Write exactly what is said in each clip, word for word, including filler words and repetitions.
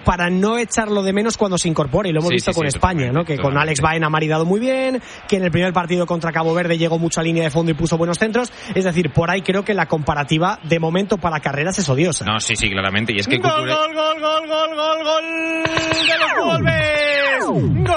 para no echarlo de menos cuando se incorpore, y lo hemos sí, visto sí, con sí, España, ¿no? Que con Alex Baena ha maridado muy bien, que en el primer partido contra Cabo Verde llegó mucho a línea de fondo y puso buenos centros. Es decir, por ahí creo que la comparativa de momento para carreras es odiosa. No, sí, sí, claramente. Y es que gol, Cucurella... gol, gol, gol, gol, gol, gol de los Wolves.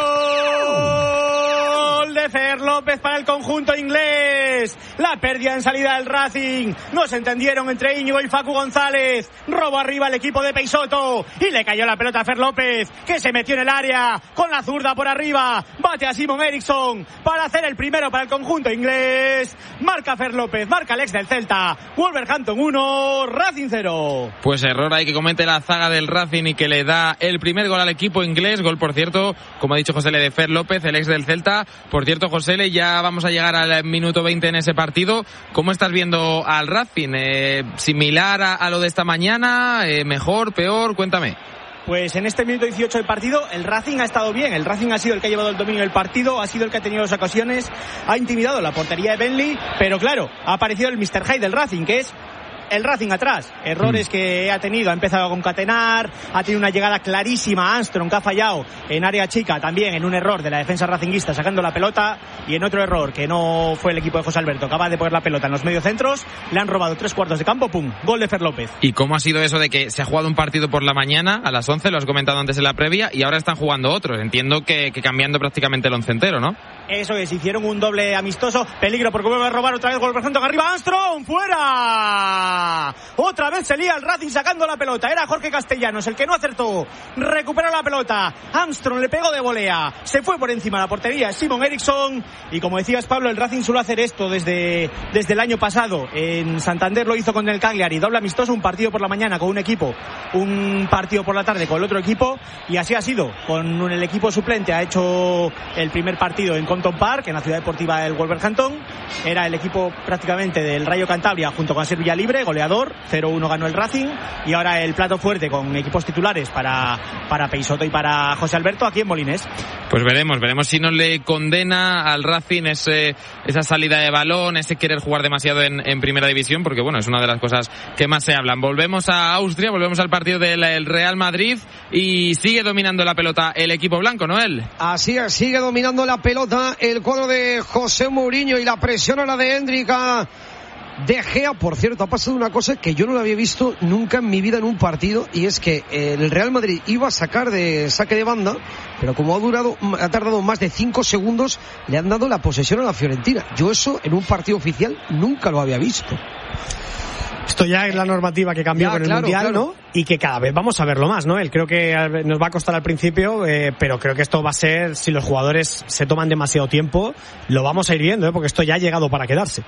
Gol de Fer López para el conjunto inglés. La pérdida en salida del Racing. No se entendieron entre Íñigo y Facu González. Robo arriba el equipo de Peixoto y le cayó la pelota a Fer López, que se metió en el área con la zurda por arriba. Bate a Simon Eriksson para hacer el primero para el conjunto inglés. Marca Fer López, marca el ex del Celta. Wolverhampton uno, Racing cero. Pues error hay que comete la zaga del Racing y que le da el primer gol al equipo inglés. Gol, por cierto, como ha dicho José Le, de Fer López, el ex del Celta. Por cierto, José Le, ya vamos a llegar al minuto veinte en ese partido. ¿Cómo estás viendo al Racing? Eh, ¿Similar a, a lo de esta mañana? Eh, ¿Mejor? ¿Peor? Cuéntame. Pues en este minuto dieciocho del partido el Racing ha estado bien, el Racing ha sido el que ha llevado el dominio del partido, ha sido el que ha tenido las ocasiones, ha intimidado la portería de Bentley, pero claro, ha aparecido el mister Hyde del Racing, que es el Racing atrás, errores que ha tenido, ha empezado a concatenar, ha tenido una llegada clarísima a Armstrong, que ha fallado en área chica, también en un error de la defensa racinguista sacando la pelota, y en otro error que no fue el equipo de José Alberto, acaba de poner la pelota en los mediocentros, le han robado tres cuartos de campo, pum, gol de Fer López. ¿Y cómo ha sido eso de que se ha jugado un partido por la mañana a las once, lo has comentado antes en la previa, y ahora están jugando otros? Entiendo que, que cambiando prácticamente el once entero, ¿no? Eso es, hicieron un doble amistoso, peligro porque vuelve a robar otra vez Wolverhampton, arriba Armstrong, fuera. Otra vez se lía el Racing sacando la pelota, era Jorge Castellanos el que no acertó, recupera la pelota, Armstrong le pegó de volea, se fue por encima de la portería Simon Eriksson, y como decías Pablo, el Racing suele hacer esto desde, desde el año pasado, en Santander lo hizo con el Cagliari, doble amistoso, un partido por la mañana con un equipo, un partido por la tarde con el otro equipo, y así ha sido, con el equipo suplente ha hecho el primer partido en Compton Park, en la ciudad deportiva del Wolverhampton, era el equipo prácticamente del Rayo Cantabria junto con Ser Villalibre, goleador, cero uno ganó el Racing, y ahora el plato fuerte con equipos titulares para, para Peixoto y para José Alberto aquí en Molines. Pues veremos, veremos si no le condena al Racing ese, esa salida de balón, ese querer jugar demasiado en, en primera división, porque bueno, es una de las cosas que más se hablan. Volvemos a Austria, volvemos al partido del el Real Madrid, y sigue dominando la pelota el equipo blanco, Noel. Así es, sigue dominando la pelota el cuadro de José Mourinho, y la presión a la de Hendrika. De Gea, por cierto, ha pasado una cosa que yo no lo había visto nunca en mi vida en un partido, y es que el Real Madrid iba a sacar de saque de banda, pero como ha durado, ha tardado más de cinco segundos, le han dado la posesión a la Fiorentina. Yo eso en un partido oficial nunca lo había visto. Esto ya es la normativa que cambió ya, con el claro, Mundial, claro. ¿no? Y que cada vez vamos a verlo más, ¿no? Él creo que nos va a costar al principio, eh, pero creo que esto va a ser, si los jugadores se toman demasiado tiempo, lo vamos a ir viendo, ¿eh? Porque esto ya ha llegado para quedarse.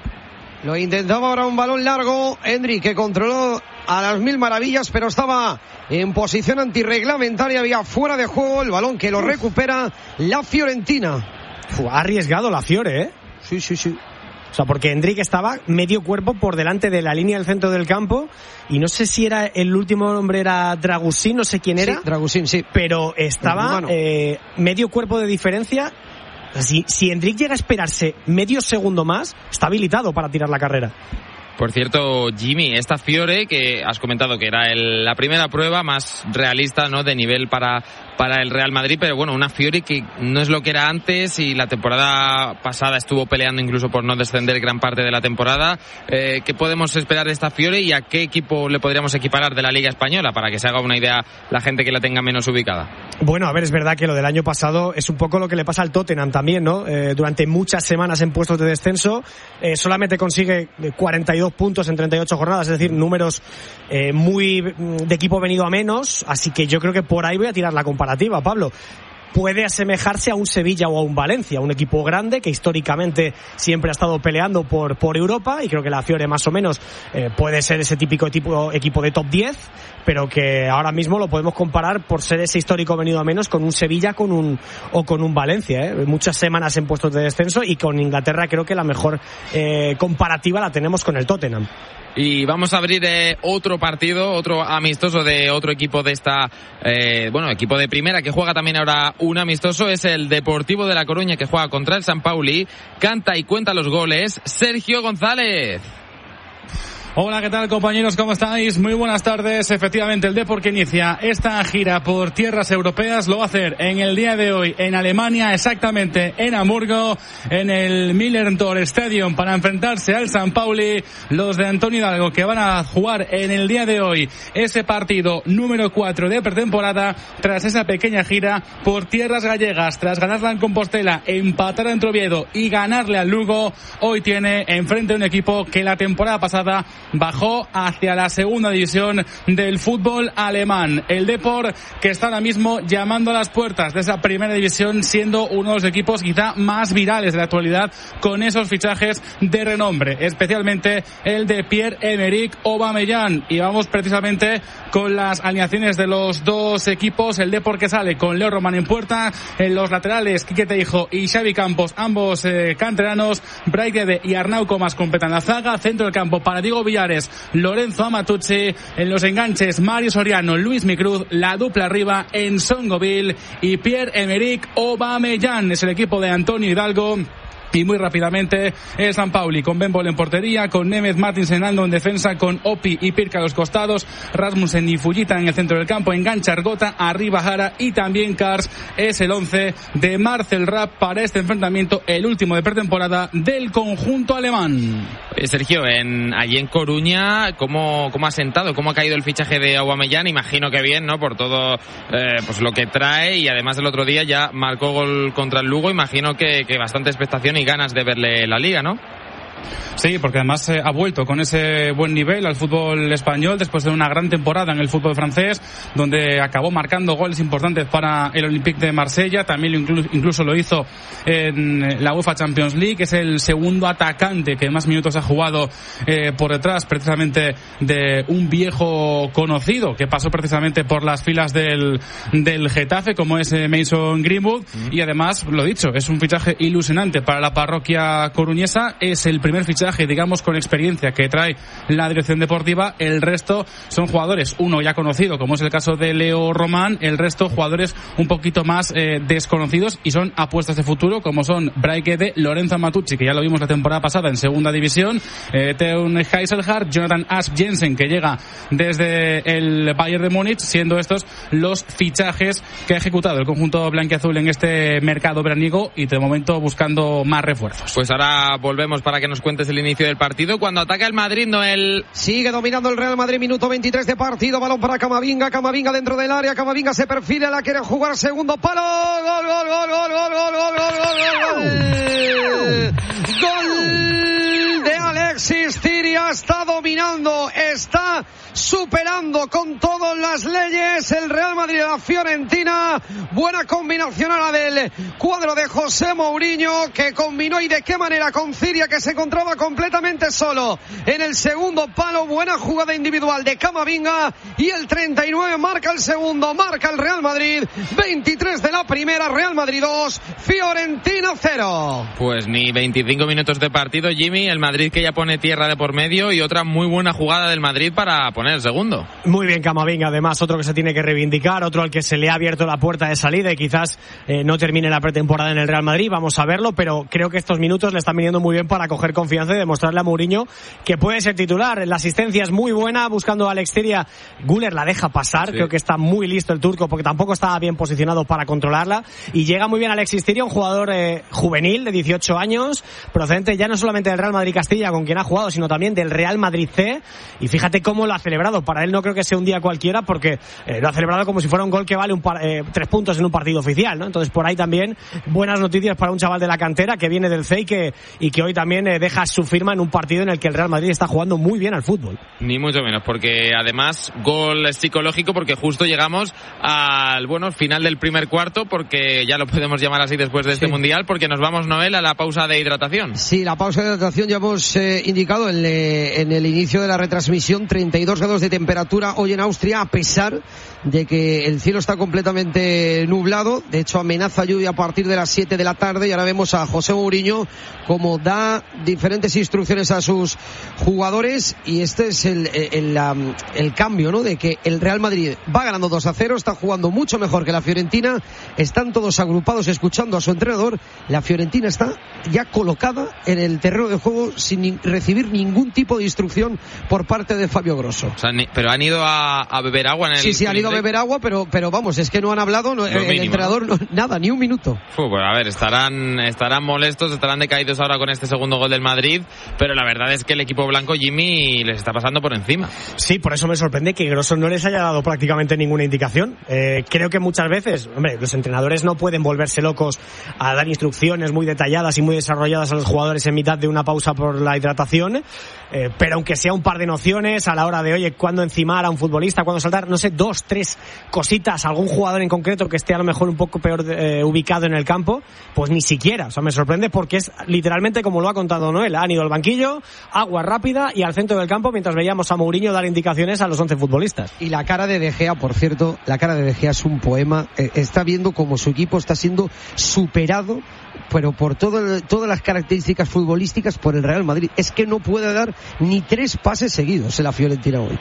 Lo intentaba ahora un balón largo, Hendrik, que controló a las mil maravillas, pero estaba en posición antirreglamentaria, había fuera de juego el balón que lo recupera la Fiorentina. Uf, ha arriesgado la Fiore, ¿eh? Sí, sí, sí. O sea, porque Hendrik estaba medio cuerpo por delante de la línea del centro del campo, y no sé si era el último hombre, era Dragusin, no sé quién era. Sí, Dragusin, sí. Pero estaba eh, medio cuerpo de diferencia. Si, si Hendrik llega a esperarse medio segundo más, está habilitado para tirar la carrera. Por cierto, Jimmy, esta Fiore que has comentado que era el, la primera prueba más realista, ¿no?, de nivel para, para el Real Madrid, pero bueno, una Fiore que no es lo que era antes, y la temporada pasada estuvo peleando incluso por no descender gran parte de la temporada. Eh, ¿Qué podemos esperar de esta Fiore y a qué equipo le podríamos equiparar de la Liga Española, para que se haga una idea la gente que la tenga menos ubicada? Bueno, a ver, es verdad que lo del año pasado es un poco lo que le pasa al Tottenham también, ¿no? Eh, durante muchas semanas en puestos de descenso, eh, solamente consigue cuarenta y dos puntos en treinta y ocho jornadas, es decir, números eh, muy de equipo venido a menos, así que yo creo que por ahí voy a tirar la comparativa, Pablo. Puede asemejarse a un Sevilla o a un Valencia, un equipo grande que históricamente siempre ha estado peleando por, por Europa, y creo que la Fiore más o menos eh, puede ser ese típico tipo, equipo de top diez, pero que ahora mismo lo podemos comparar, por ser ese histórico venido a menos, con un Sevilla con un, o con un Valencia, ¿eh? Muchas semanas en puestos de descenso, y con Inglaterra creo que la mejor eh, comparativa la tenemos con el Tottenham. Y vamos a abrir eh, otro partido, otro amistoso de otro equipo de esta, eh, bueno, equipo de primera que juega también ahora un amistoso, es el Deportivo de La Coruña, que juega contra el San Pauli. Canta y cuenta los goles Sergio González. Hola, ¿qué tal, compañeros? ¿Cómo estáis? Muy buenas tardes. Efectivamente, el Depor que inicia esta gira por tierras europeas lo va a hacer en el día de hoy en Alemania, exactamente en Hamburgo, en el Millantor Stadium, para enfrentarse al San Pauli, los de Antonio Hidalgo, que van a jugar en el día de hoy ese partido número cuatro de pretemporada tras esa pequeña gira por tierras gallegas. Tras ganarla en Compostela, empatar en Oviedo y ganarle al Lugo, hoy tiene enfrente un equipo que la temporada pasada bajó hacia la segunda división del fútbol alemán. El Depor, que está ahora mismo llamando a las puertas de esa primera división, siendo uno de los equipos quizá más virales de la actualidad, con esos fichajes de renombre, especialmente el de Pierre-Emerick Aubameyang. Y vamos precisamente con las alineaciones de los dos equipos. El Depor, que sale con Leo Roman en puerta, en los laterales Quique Teijo y Xavi Campos, ambos eh, canteranos. Brai Guede y Arnau Comas completan la zaga. Centro del campo para Diego Villar, Lorenzo Amatucci. En los enganches, Mario Soriano, Luis Micruz. La dupla arriba, Ensongo Bill y Pierre-Emerick Aubameyang. Es el equipo de Antonio Hidalgo. Y muy rápidamente el San Pauli con Ben Bol en portería, con Nemeth Martinsen Aldo en defensa, con Opi y Pirka a los costados, Rasmussen y Fujita en el centro del campo, engancha Argota, arriba Jara y también Kars. Es el once de Marcel Rapp para este enfrentamiento, el último de pretemporada del conjunto alemán. Sergio, en, allí en Coruña, ¿cómo, cómo ha sentado, cómo ha caído el fichaje de Aubameyang? Imagino que bien, ¿no? Por todo eh, pues lo que trae, y además el otro día ya marcó gol contra el Lugo. Imagino que, que bastante expectación y ganas de verle la liga, ¿no? Sí, porque además eh, ha vuelto con ese buen nivel al fútbol español después de una gran temporada en el fútbol francés, donde acabó marcando goles importantes para el Olympique de Marsella. También lo incluso, incluso lo hizo en la UEFA Champions League. Es el segundo atacante que más minutos ha jugado eh, por detrás precisamente de un viejo conocido que pasó precisamente por las filas del, del Getafe, como es eh, Mason Greenwood. Mm. Y además, lo dicho, es un fichaje ilusionante para la parroquia coruñesa. Es el primer fichaje, digamos, con experiencia que trae la dirección deportiva. El resto son jugadores, uno ya conocido, como es el caso de Leo Román, el resto jugadores un poquito más eh, desconocidos, y son apuestas de futuro, como son Brai Guede, Lorenzo Amatucci, que ya lo vimos la temporada pasada en segunda división, eh, Teun Heiselhardt, Jonathan Asp Jensen, que llega desde el Bayern de Múnich, siendo estos los fichajes que ha ejecutado el conjunto blanquiazul en este mercado veraniego, y de momento buscando más refuerzos. Pues ahora volvemos para que nos cuentes el inicio del partido, cuando ataca el Madrid. Noel sigue dominando el Real Madrid, minuto veintitrés de partido, balón para Camavinga, Camavinga dentro del área, Camavinga se perfila, la quiere jugar, segundo palo, gol, gol, gol, gol, gol, gol, gol, gol, gol, gol, gol de Alexis Ciria. Está dominando, está superando con todas las leyes el Real Madrid a la Fiorentina. Buena combinación a la del cuadro de José Mourinho, que combinó, y de qué manera, con Ciria, que se encontraba completamente solo en el segundo palo. Buena jugada individual de Camavinga, y el treinta y nueve marca el segundo, marca el Real Madrid. Veintitrés de la primera, Real Madrid dos, Fiorentina cero. Pues ni veinticinco minutos de partido, Jimmy, el Madrid que ya pone tierra de por medio, y otra muy buena jugada del Madrid para poner el segundo. Muy bien Camavinga, además, otro que se tiene que reivindicar, otro al que se le ha abierto la puerta de salida, y quizás eh, no termine la pretemporada en el Real Madrid, vamos a verlo, pero creo que estos minutos le están viniendo muy bien para coger confianza y demostrarle a Mourinho que puede ser titular. La asistencia es muy buena, buscando a Alex Ciria, Güler la deja pasar, sí. Creo que está muy listo el turco, porque tampoco estaba bien posicionado para controlarla, y llega muy bien Alexis Ciria, un jugador eh, juvenil de dieciocho años, procedente ya no solamente del Real Madrid Castilla, con quien ha jugado, sino también del Real Madrid C, y fíjate cómo lo ha celebrado. Para él no creo que sea un día cualquiera, porque eh, lo ha celebrado como si fuera un gol que vale un par, eh, tres puntos en un partido oficial, ¿no? Entonces por ahí también buenas noticias para un chaval de la cantera que viene del C y que, y que hoy también eh, deja su firma en un partido en el que el Real Madrid está jugando muy bien al fútbol. Ni mucho menos, porque además gol psicológico, porque justo llegamos al bueno final del primer cuarto, porque ya lo podemos llamar así después de este sí. Mundial, porque nos vamos, Noel, a la pausa de hidratación. Sí, la pausa de hidratación ya hemos eh, indicado en, eh, en el inicio de la retransmisión, treinta y dos grados grados de temperatura hoy en Austria, a pesar de que el cielo está completamente nublado. De hecho, amenaza lluvia a partir de las siete de la tarde, y ahora vemos a José Mourinho como da diferentes instrucciones a sus jugadores, y este es el, el, el, el cambio, ¿no? De que el Real Madrid va ganando dos a cero, está jugando mucho mejor que la Fiorentina, están todos agrupados escuchando a su entrenador. La Fiorentina está ya colocada en el terreno de juego sin ni, recibir ningún tipo de instrucción por parte de Fabio Grosso. O sea, ni, pero han ido a, a beber agua en el... Sí, sí, han ido a beber agua, pero pero vamos, es que no han hablado, no, el mínimo, entrenador, ¿no? No, nada, ni un minuto. Uf, pues a ver, estarán, estarán molestos, estarán decaídos ahora con este segundo gol del Madrid, pero la verdad es que el equipo blanco, Jimmy, les está pasando por encima. Sí, por eso me sorprende que Grosso no les haya dado prácticamente ninguna indicación. Eh, creo que muchas veces, hombre, los entrenadores no pueden volverse locos a dar instrucciones muy detalladas y muy desarrolladas a los jugadores en mitad de una pausa por la hidratación, eh, pero aunque sea un par de nociones a la hora de, oye, cuándo encimar a un futbolista, cuándo saltar, no sé, dos, tres cositas, algún jugador en concreto que esté a lo mejor un poco peor eh, ubicado en el campo, pues ni siquiera. O sea, me sorprende porque es literalmente como lo ha contado Noel. Han ido al banquillo, agua rápida y al centro del campo, mientras veíamos a Mourinho dar indicaciones a los once futbolistas. Y la cara de De Gea, por cierto, la cara de De Gea es un poema. Eh, está viendo como su equipo está siendo superado, pero por todo, todas las características futbolísticas, por el Real Madrid. Es que no puede dar ni tres pases seguidos en la Fiorentina hoy.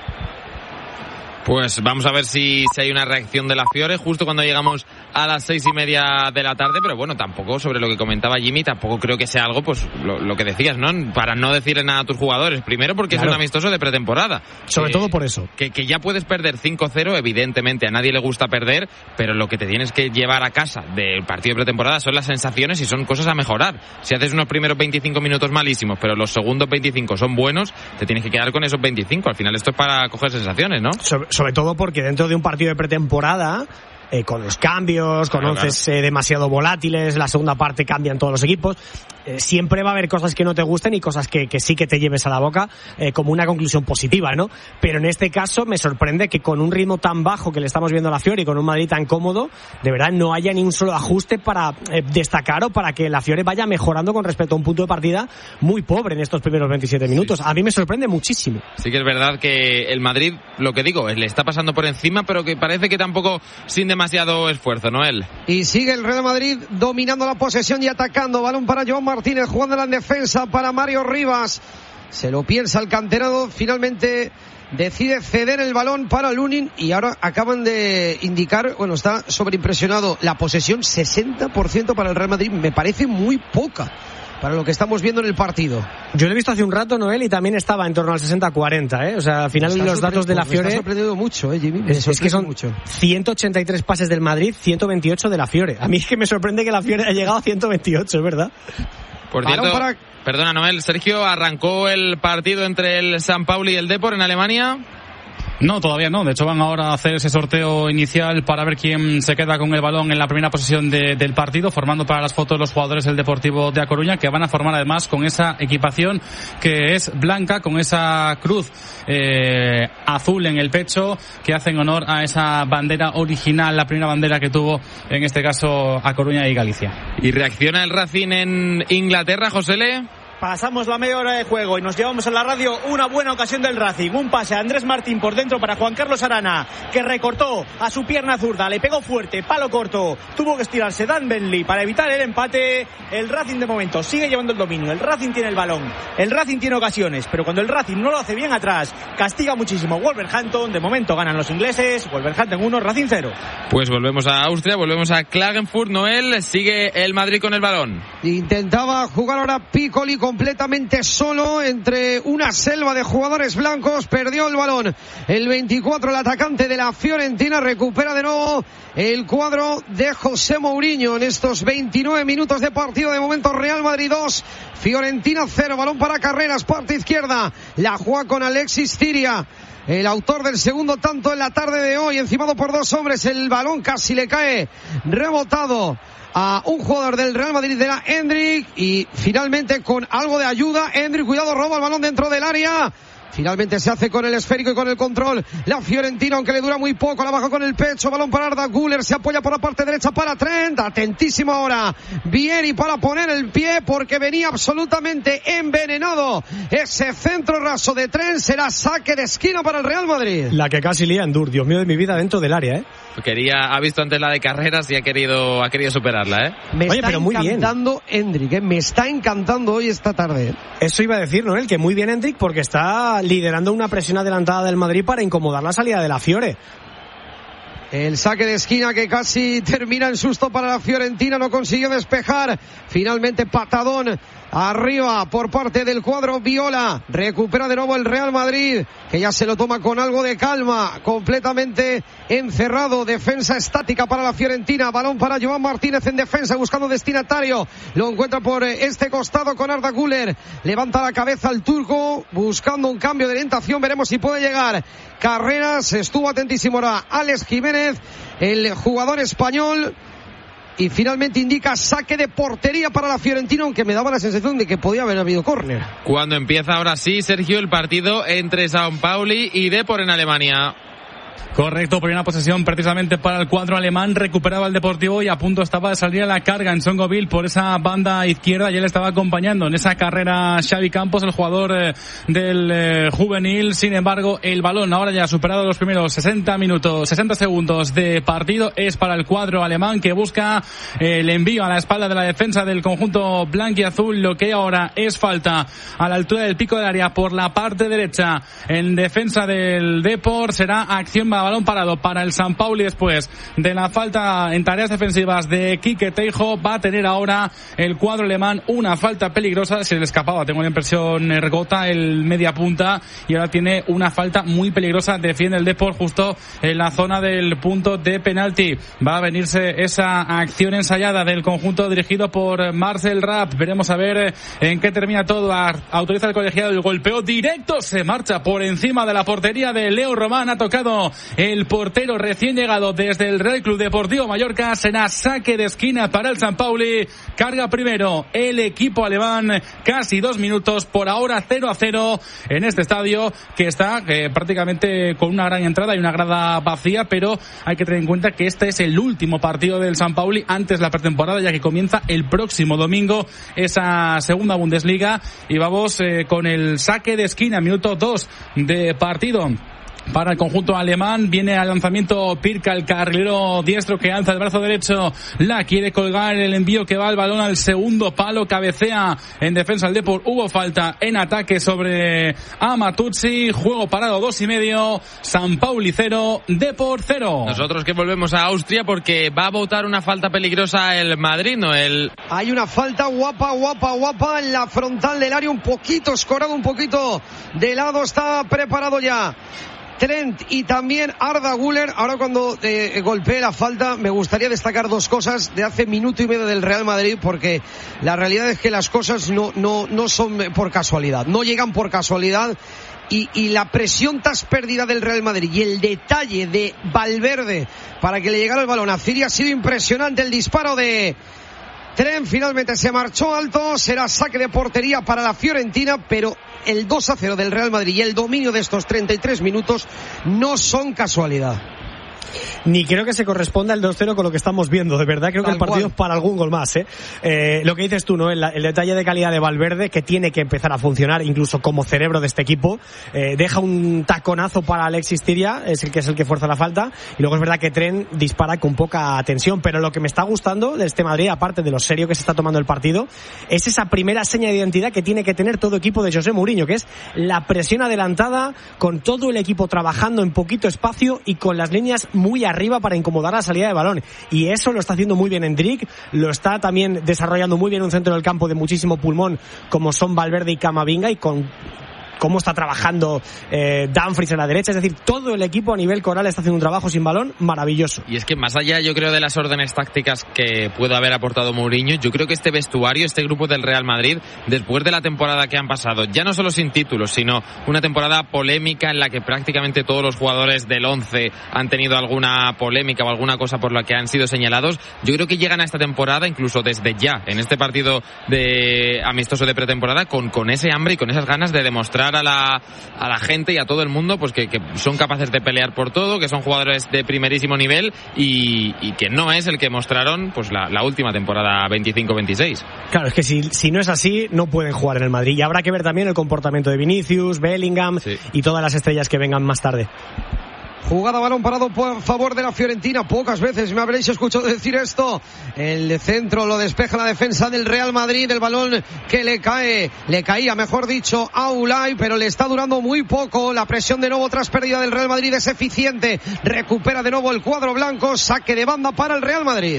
Pues vamos a ver si, si hay una reacción de la Fiore justo cuando llegamos a las seis y media de la tarde, pero bueno, tampoco, sobre lo que comentaba Jimmy, tampoco creo que sea algo, pues lo, lo que decías, ¿no? Para no decirle nada a tus jugadores. Primero porque claro, es un amistoso de pretemporada. Sobre que, todo por eso. Que, que ya puedes perder cinco cero, evidentemente a nadie le gusta perder, pero lo que te tienes que llevar a casa del partido de pretemporada son las sensaciones y son cosas a mejorar. Si haces unos primeros veinticinco minutos malísimos, pero los segundos veinticinco son buenos, te tienes que quedar con esos veinticinco. Al final esto es para coger sensaciones, ¿no? Sobre, sobre todo porque dentro de un partido de pretemporada, eh, con los cambios, con claro, onces claro. Eh, demasiado volátiles, la segunda parte cambian todos los equipos, eh, siempre va a haber cosas que no te gusten y cosas que, que sí que te lleves a la boca eh, como una conclusión positiva, ¿no? Pero en este caso me sorprende que con un ritmo tan bajo que le estamos viendo a la Fiore y con un Madrid tan cómodo, de verdad no haya ni un solo ajuste para eh, destacar o para que la Fiore vaya mejorando con respecto a un punto de partida muy pobre en estos primeros veintisiete minutos. A mí me sorprende muchísimo. Sí que es verdad que el Madrid, lo que digo, le está pasando por encima, pero que parece que tampoco sin demasiado esfuerzo, Noel. Y sigue el Real Madrid dominando la posesión y atacando. Balón para Joan Martínez, jugando en defensa para Mario Rivas. Se lo piensa el canterano, finalmente decide ceder el balón para Lunin y ahora acaban de indicar, bueno, está sobreimpresionado la posesión, sesenta por ciento para el Real Madrid, me parece muy poca para lo que estamos viendo en el partido. Yo lo he visto hace un rato, Noel, y también estaba en torno al sesenta cuarenta, ¿eh? O sea, al final los datos de la Fiore... Me está sorprendiendo mucho, ¿eh, Jimmy? Me es, es que son mucho. ciento ochenta y tres pases del Madrid, ciento veintiocho de la Fiore. A mí es que me sorprende que la Fiore haya llegado a ciento veintiocho, es verdad. Por cierto, para... perdona, Noel, Sergio, ¿arrancó el partido entre el San Pauli y el Depor en Alemania? No, todavía no. De hecho, van ahora a hacer ese sorteo inicial para ver quién se queda con el balón en la primera posición de, del partido, formando para las fotos los jugadores del Deportivo de A Coruña, que van a formar además con esa equipación que es blanca, con esa cruz eh, azul en el pecho, que hacen honor a esa bandera original, la primera bandera que tuvo, en este caso, A Coruña y Galicia. ¿Y reacciona el Racing en Inglaterra, Josele? Pasamos la media hora de juego y nos llevamos en la radio una buena ocasión del Racing. Un pase a Andrés Martín por dentro para Juan Carlos Arana, que recortó a su pierna zurda, le pegó fuerte, palo corto, tuvo que estirarse Dan Bentley para evitar el empate. El Racing de momento sigue llevando el dominio, el Racing tiene el balón, el Racing tiene ocasiones, pero cuando el Racing no lo hace bien atrás, castiga muchísimo Wolverhampton. De momento ganan los ingleses, Wolverhampton uno, Racing cero. Pues volvemos a Austria, volvemos a Klagenfurt. Noel, sigue el Madrid con el balón. Intentaba jugar ahora Piccoli completamente solo entre una selva de jugadores blancos, perdió el balón el veinticuatro, el atacante de la Fiorentina, recupera de nuevo el cuadro de José Mourinho en estos veintinueve minutos de partido. De momento Real Madrid dos, Fiorentina cero, balón para Carreras, parte izquierda, la juega con Alexis Ciria, el autor del segundo tanto en la tarde de hoy, encimado por dos hombres, el balón casi le cae rebotado a un jugador del Real Madrid, de la Endrick, y finalmente con algo de ayuda Endrick, cuidado, roba el balón dentro del área, Finalmente se hace con el esférico y con el control. La Fiorentina, aunque le dura muy poco, la baja con el pecho. Balón para Arda Güler, se apoya por la parte derecha para Trent. Atentísimo ahora Vieri para poner el pie, porque venía absolutamente envenenado ese centro raso de Trent. Será saque de esquina para el Real Madrid. La que casi lía Endur, Dios mío de mi vida, dentro del área, ¿eh? Quería, ha visto antes la de carreras y ha querido, ha querido superarla, ¿eh? Me Oye, está pero muy encantando Endrick, ¿eh? Me está encantando hoy esta tarde. Eso iba a decir, Noel, que muy bien Endrick, porque está liderando una presión adelantada del Madrid para incomodar la salida de la Fiore. El saque de esquina que casi termina en susto para la Fiorentina, no consiguió despejar. Finalmente patadón arriba por parte del cuadro viola. Recupera de nuevo el Real Madrid, que ya se lo toma con algo de calma, completamente encerrado. Defensa estática para la Fiorentina. Balón para Joan Martínez en defensa, buscando destinatario. Lo encuentra por este costado con Arda Güler. Levanta la cabeza el turco, buscando un cambio de orientación. Veremos si puede llegar. Carreras, estuvo atentísimo ahora Alex Jiménez, el jugador español. Y finalmente indica saque de portería para la Fiorentina, aunque me daba la sensación de que podía haber habido córner. Cuando empieza ahora sí, Sergio, el partido entre São Pauli y Depor en Alemania. Correcto, primera posesión precisamente para el cuadro alemán. Recuperaba el Deportivo y a punto estaba de salir a la carga en Songoville por esa banda izquierda. Ya le estaba acompañando en esa carrera Xavi Campos, el jugador eh, del eh, juvenil. Sin embargo, el balón ahora ya ha superado los primeros sesenta minutos, sesenta segundos de partido. Es para el cuadro alemán, que busca eh, el envío a la espalda de la defensa del conjunto blanquiazul. Lo que ahora es falta a la altura del pico del área por la parte derecha en defensa del Depor. Será acción a balón parado para el São Pauli después de la falta en tareas defensivas de Quique Teijo. Va a tener ahora el cuadro alemán una falta peligrosa. Se le escapaba, tengo la impresión, Ergota, el media punta, y ahora tiene una falta muy peligrosa. Defiende el Depor justo en la zona del punto de penalti. Va a venirse esa acción ensayada del conjunto dirigido por Marcel Rapp. Veremos a ver en qué termina todo. Autoriza el colegiado el golpeo directo, se marcha por encima de la portería de Leo Román. Ha tocado el portero recién llegado desde el Real Club Deportivo Mallorca. Será saque de esquina para el São Pauli. Carga primero el equipo alemán. Casi dos minutos, por ahora cero a cero en este estadio, que está eh, prácticamente con una gran entrada y una grada vacía, pero hay que tener en cuenta que este es el último partido del São Pauli antes de la pretemporada, ya que comienza el próximo domingo esa segunda Bundesliga. Y vamos eh, con el saque de esquina, minuto dos de partido para el conjunto alemán. Viene al lanzamiento Pirca, el carrilero diestro, que alza el brazo derecho, la quiere colgar, el envío que va el balón al segundo palo, cabecea en defensa el Depor. Hubo falta en ataque sobre Amatuzzi. Juego parado, dos y medio. São Pauli cero, Depor cero. Nosotros que volvemos a Austria, porque va a votar una falta peligrosa el Madrid, ¿no? El... Hay una falta guapa, guapa, guapa en la frontal del área, un poquito escorado, un poquito de lado. Está preparado ya Trent y también Arda Güler. Ahora, cuando eh, golpee la falta, me gustaría destacar dos cosas de hace minuto y medio del Real Madrid, porque la realidad es que las cosas no, no, no son por casualidad, no llegan por casualidad. Y, y la presión tras pérdida del Real Madrid y el detalle de Valverde para que le llegara el balón a Ciri ha sido impresionante. El disparo de Trent finalmente se marchó alto. Será saque de portería para la Fiorentina, pero el dos a cero del Real Madrid y el dominio de estos treinta y tres minutos no son casualidad. Ni creo que se corresponda el dos cero con lo que estamos viendo. De verdad creo Tal que el partido cual. es para algún gol más, ¿eh? Eh, lo que dices tú, ¿no? El, el detalle de calidad de Valverde, que tiene que empezar a funcionar incluso como cerebro de este equipo. Eh, deja un taconazo para Alexis Tiria, es el que es el que fuerza la falta. Y luego es verdad que Trent dispara con poca tensión. Pero lo que me está gustando de este Madrid, aparte de lo serio que se está tomando el partido, es esa primera seña de identidad que tiene que tener todo equipo de José Mourinho, que es la presión adelantada, con todo el equipo trabajando en poquito espacio y con las líneas muy arriba para incomodar la salida de balón. Y eso lo está haciendo muy bien Endrick, lo está también desarrollando muy bien un centro del campo de muchísimo pulmón como son Valverde y Camavinga, y con cómo está trabajando eh, Dumfries en la derecha. Es decir, todo el equipo a nivel coral está haciendo un trabajo sin balón maravilloso. Y es que más allá, yo creo, de las órdenes tácticas que puede haber aportado Mourinho, yo creo que este vestuario, este grupo del Real Madrid, después de la temporada que han pasado, ya no solo sin títulos, sino una temporada polémica en la que prácticamente todos los jugadores del once han tenido alguna polémica o alguna cosa por la que han sido señalados, yo creo que llegan a esta temporada, incluso desde ya, en este partido de amistoso de pretemporada, con, con ese hambre y con esas ganas de demostrar demostrar a la, a la gente y a todo el mundo pues que, que son capaces de pelear por todo, que son jugadores de primerísimo nivel y, y que no es el que mostraron pues la, la última temporada veinticinco veintiséis. Claro, es que si, si no es así, no pueden jugar en el Madrid. Y habrá que ver también el comportamiento de Vinicius, Bellingham sí. y todas las estrellas que vengan más tarde. Jugada balón parado por favor de la Fiorentina. Pocas veces me habréis escuchado decir esto. El centro lo despeja la defensa del Real Madrid. El balón que le cae, le caía, mejor dicho, a Ulay, pero le está durando muy poco. La presión de nuevo tras pérdida del Real Madrid es eficiente. Recupera de nuevo el cuadro blanco. Saque de banda para el Real Madrid.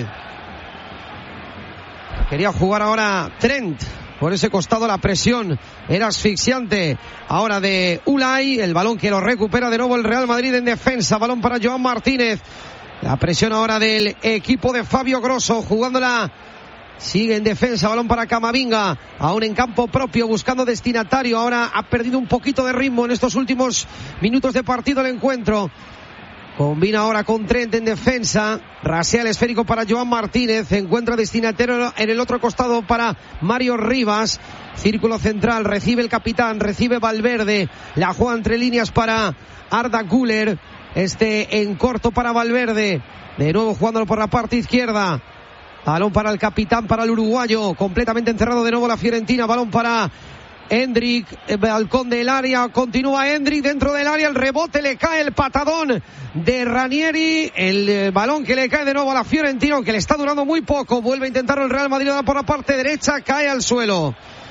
Quería jugar ahora Trent. Por ese costado la presión era asfixiante. Ahora de Ulay, el balón que lo recupera de nuevo el Real Madrid en defensa. Balón para Joan Martínez. La presión ahora del equipo de Fabio Grosso, jugándola. Sigue en defensa, balón para Camavinga. Aún en campo propio, buscando destinatario. Ahora ha perdido un poquito de ritmo en estos últimos minutos de partido el encuentro. Combina ahora con Trent en defensa. Rasea el esférico para Joan Martínez. Encuentra destinatario en el otro costado para Mario Rivas. Círculo central. Recibe el capitán. Recibe Valverde. La juega entre líneas para Arda Güler. Este en corto para Valverde. De nuevo jugándolo por la parte izquierda. Balón para el capitán, para el uruguayo. Completamente encerrado de nuevo la Fiorentina. Balón para Endrick, balcón del área, continúa Endrick dentro del área, el rebote, le cae el patadón de Ranieri, el balón que le cae de nuevo a la Fiorentina, aunque le está durando muy poco, vuelve a intentarlo el Real Madrid por la parte derecha, cae al suelo.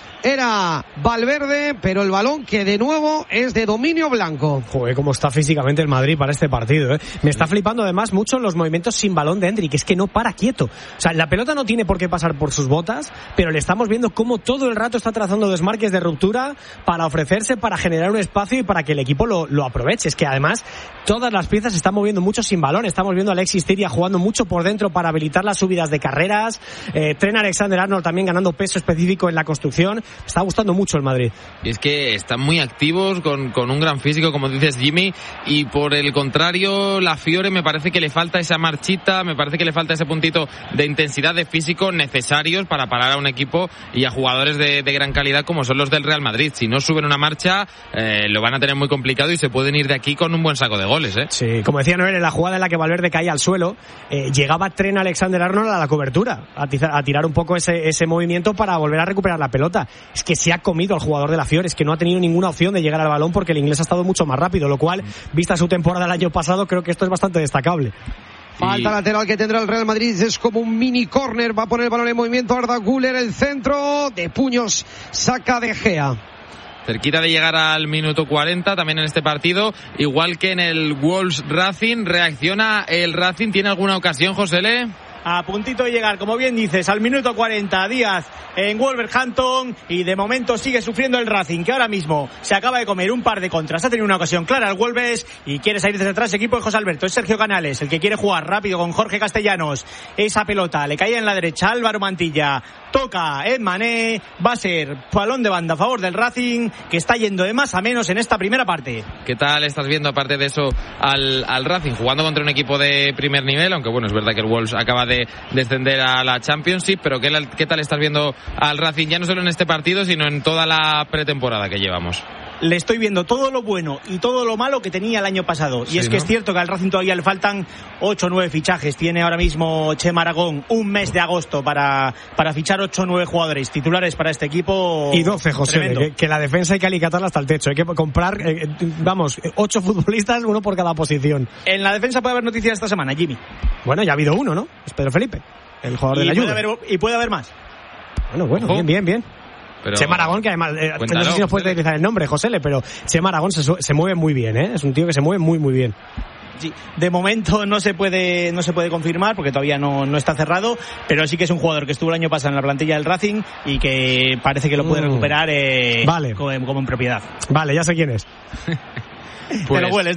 Era Valverde, pero el balón que de nuevo es de dominio blanco. Joder, cómo está físicamente el Madrid para este partido, ¿eh? Me está flipando además mucho los movimientos sin balón de Endrick, es que no para quieto. O sea, la pelota no tiene por qué pasar por sus botas, pero le estamos viendo cómo todo el rato está trazando desmarques de ruptura para ofrecerse, para generar un espacio y para que el equipo lo, lo aproveche. Es que además todas las piezas se están moviendo mucho sin balón. Estamos viendo a Alexis Tiria jugando mucho por dentro para habilitar las subidas de carreras. Eh, Trent Alexander-Arnold también ganando peso específico en la construcción. Me está gustando mucho el Madrid. Y es que están muy activos, con, con un gran físico, como dices, Jimmy, y por el contrario, la Fiore me parece que le falta esa marchita, me parece que le falta ese puntito de intensidad, de físico necesarios para parar a un equipo y a jugadores de, de gran calidad como son los del Real Madrid. Si no suben una marcha, eh, lo van a tener muy complicado y se pueden ir de aquí con un buen saco de goles, ¿eh? Sí, como decía Noel, en la jugada en la que Valverde caía al suelo, eh, llegaba Trent Alexander-Arnold a la cobertura, a, tiza, a tirar un poco ese, ese movimiento para volver a recuperar la pelota. Es que se ha comido al jugador de la Fiore, es que no ha tenido ninguna opción de llegar al balón porque el inglés ha estado mucho más rápido, lo cual, vista su temporada el año pasado, creo que esto es bastante destacable. Falta y... lateral que tendrá el Real Madrid, es como un mini córner, va a poner el balón en movimiento Arda Güler, el centro de puños, saca De Gea. Cerquita de llegar al minuto cuarenta también en este partido, igual que en el Wolves Racing. Reacciona el Racing, ¿tiene alguna ocasión, Josele? A puntito de llegar, como bien dices, al minuto cuarenta, Díaz en Wolverhampton, y de momento sigue sufriendo el Racing, que ahora mismo se acaba de comer un par de contras. Ha tenido una ocasión clara el Wolves y quiere salir desde atrás. Equipo de José Alberto, es Sergio Canales el que quiere jugar rápido con Jorge Castellanos. Esa pelota le caía en la derecha, Álvaro Mantilla toca Ed Mané, va a ser balón de banda a favor del Racing, que está yendo de más a menos en esta primera parte. ¿Qué tal estás viendo, aparte de eso, al, al Racing jugando contra un equipo de primer nivel? Aunque bueno, es verdad que el Wolves acaba de descender a la Championship, pero ¿qué, ¿qué tal estás viendo al Racing, ya no solo en este partido, sino en toda la pretemporada que llevamos? Le estoy viendo todo lo bueno y todo lo malo que tenía el año pasado. Y sí, es que ¿no? Es cierto que al Racing todavía le faltan ocho o nueve fichajes. Tiene ahora mismo Chema Aragón un mes de agosto para, para fichar ocho o nueve jugadores titulares para este equipo. Y doce, José, que, que la defensa hay que alicatarla hasta el techo. Hay que comprar, eh, vamos, ocho futbolistas, uno por cada posición. En la defensa puede haber noticias esta semana, Jimmy. Bueno, ya ha habido uno, ¿no? Es Pedro Felipe, el jugador de la Juve. Puede haber, y puede haber más. Bueno, bueno, Ojo. bien, bien, bien. Pero Chema Aragón, que además, eh, no sé si nos puede utilizar el nombre, Josele, pero Chema Aragón se, se mueve muy bien, ¿eh? Es un tío que se mueve muy, muy bien. Sí, de momento no se puede no se puede confirmar porque todavía no, no está cerrado, pero sí que es un jugador que estuvo el año pasado en la plantilla del Racing y que parece que lo puede recuperar eh, vale. como, como en propiedad. Vale, ya sé quién es. Pues, te lo hueles, ¿no?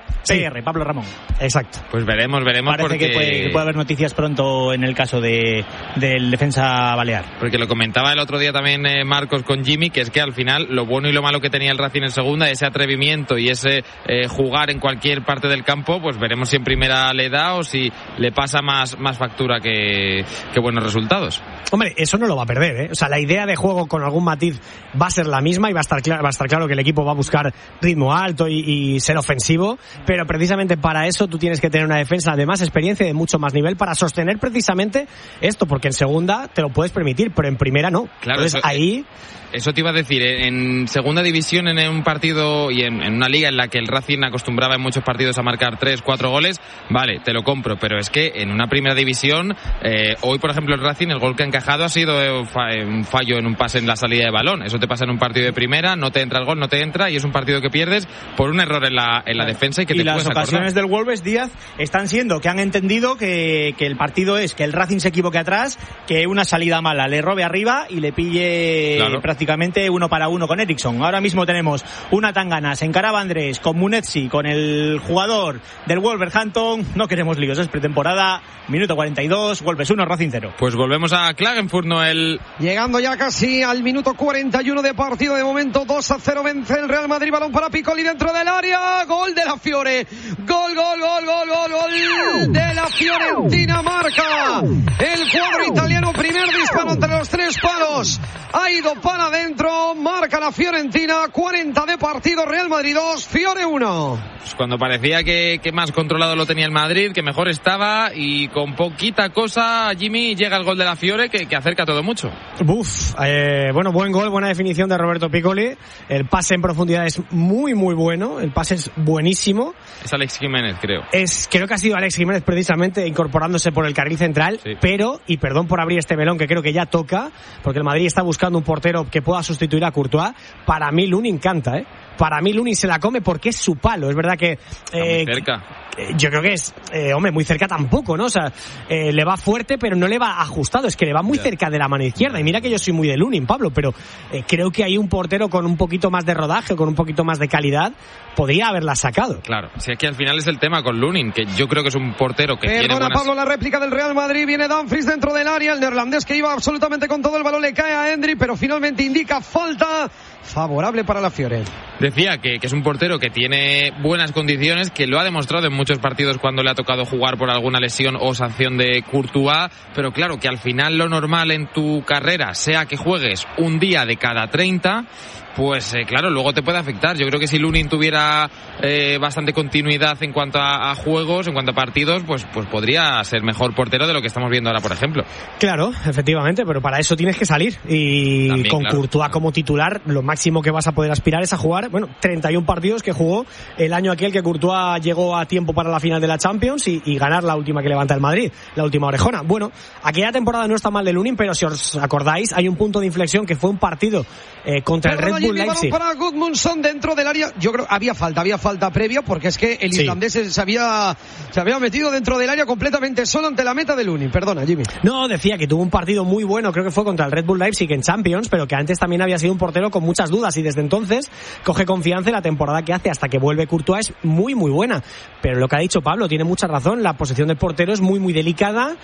P R, Pablo Ramón. Exacto. Pues veremos, veremos. Parece porque... que, puede, que puede haber noticias pronto en el caso de del defensa balear. Porque lo comentaba el otro día también eh, Marcos con Jimmy, que es que al final lo bueno y lo malo que tenía el Racing en segunda, ese atrevimiento y ese eh, jugar en cualquier parte del campo, pues veremos si en primera le da o si le pasa más, más factura que, que buenos resultados. Hombre, eso no lo va a perder, ¿eh? O sea, la idea de juego con algún matiz va a ser la misma y va a estar claro, va a estar claro que el equipo va a buscar ritmo alto y, y ser ofensivo, pero precisamente para eso tú tienes que tener una defensa de más experiencia y de mucho más nivel para sostener precisamente esto, porque en segunda te lo puedes permitir, pero en primera no. Claro, entonces eso, ahí... Eso te iba a decir, en segunda división, en un partido y en, en una liga en la que el Racing acostumbraba en muchos partidos a marcar tres, cuatro goles, vale, te lo compro, pero es que en una primera división, eh, hoy por ejemplo el Racing, el gol que ha encajado ha sido un fallo en un pase en la salida de balón. Eso te pasa en un partido de primera, no te entra el gol, no te entra y es un partido que pierdes por un error en la, en la defensa y que y te las puedes ocasiones acordar. del Wolves, Díaz, están siendo que han entendido que, que el partido es que el Racing se equivoque atrás, que una salida mala le robe arriba y le pille claro. prácticamente uno para uno con Eriksson. Ahora mismo tenemos una tangana, se encaraba Andrés con Munetsi, con el jugador del Wolverhampton. No queremos líos, es pretemporada, minuto cuarenta y dos, Wolves uno, Racing cero. Pues volvemos a Klagenfurt, Noel. Llegando ya casi al minuto cuarenta y uno de partido, de momento dos a cero vence el Real Madrid, balón para Piccoli dentro del área, gol de la Fiore, gol, gol, gol, gol, gol, gol de la Fiorentina, marca el cuadro italiano, primer disparo entre los tres palos, ha ido para adentro, marca la Fiorentina, cuarenta de partido, Real Madrid dos, Fiore uno. Pues cuando parecía que, que más controlado lo tenía el Madrid, que mejor estaba y con poquita cosa, Jimmy, llega el gol de la Fiore que, que acerca todo mucho. Uf, eh, bueno, buen gol, buena definición de Roberto Piccoli, el pase en profundidad es muy muy bueno, el pase es buenísimo. Es Alex Jiménez, creo. Es, creo que ha sido Alex Jiménez precisamente incorporándose por el carril central, sí. Pero, y perdón por abrir este melón que creo que ya toca, porque el Madrid está buscando un portero que pueda sustituir a Courtois, para mí Lunin canta, ¿eh? Para mí Lunin se la come porque es su palo, es verdad que... Eh, está muy cerca. Eh, yo creo que es, eh, hombre, muy cerca tampoco, ¿no? O sea, eh, le va fuerte, pero no le va ajustado, es que le va muy yeah. cerca de la mano izquierda. Y mira que yo soy muy de Lunin, Pablo, pero eh, creo que hay un portero con un poquito más de rodaje, con un poquito más de calidad, podría haberla sacado. Claro, si es que al final es el tema con Lunin, que yo creo que es un portero que Perdona, tiene buenas... Pablo, la réplica del Real Madrid, viene Dumfries dentro del área, el neerlandés que iba absolutamente con todo el balón le cae a Endry, pero finalmente indica falta favorable para la Fiore. Decía que, que es un portero que tiene buenas condiciones, que lo ha demostrado en muchos partidos cuando le ha tocado jugar por alguna lesión o sanción de Courtois, pero claro, que al final lo normal en tu carrera sea que juegues un día de cada treinta, pues eh, claro, luego te puede afectar. Yo creo que si Lunin tuviera eh, bastante continuidad en cuanto a, a juegos, en cuanto a partidos, pues, pues podría ser mejor portero de lo que estamos viendo ahora, por ejemplo. Claro, efectivamente, pero para eso tienes que salir y también, con claro. Courtois como titular, lo máximo que vas a poder aspirar es a jugar, bueno, treinta y uno partidos que jugó el año aquel que Courtois llegó a tiempo para la final de la Champions y, y ganar la última que levanta el Madrid, la última orejona. Bueno, aquella temporada no está mal de Lunin, pero si os acordáis, hay un punto de inflexión que fue un partido eh, contra pero el Red Bull Leipzig. Para Gudmundsson dentro del área, yo creo había falta, había falta previa porque es que el sí. islandés se había se había metido dentro del área completamente solo ante la meta de Lunin. Perdona, Jimmy. No, decía que tuvo un partido muy bueno, creo que fue contra el Red Bull Leipzig en Champions, pero que antes también había sido un portero con muchas dudas y desde entonces coge confianza y la temporada que hace hasta que vuelve Courtois es muy muy buena. Pero lo que ha dicho Pablo tiene mucha razón, la posición del portero es muy muy delicada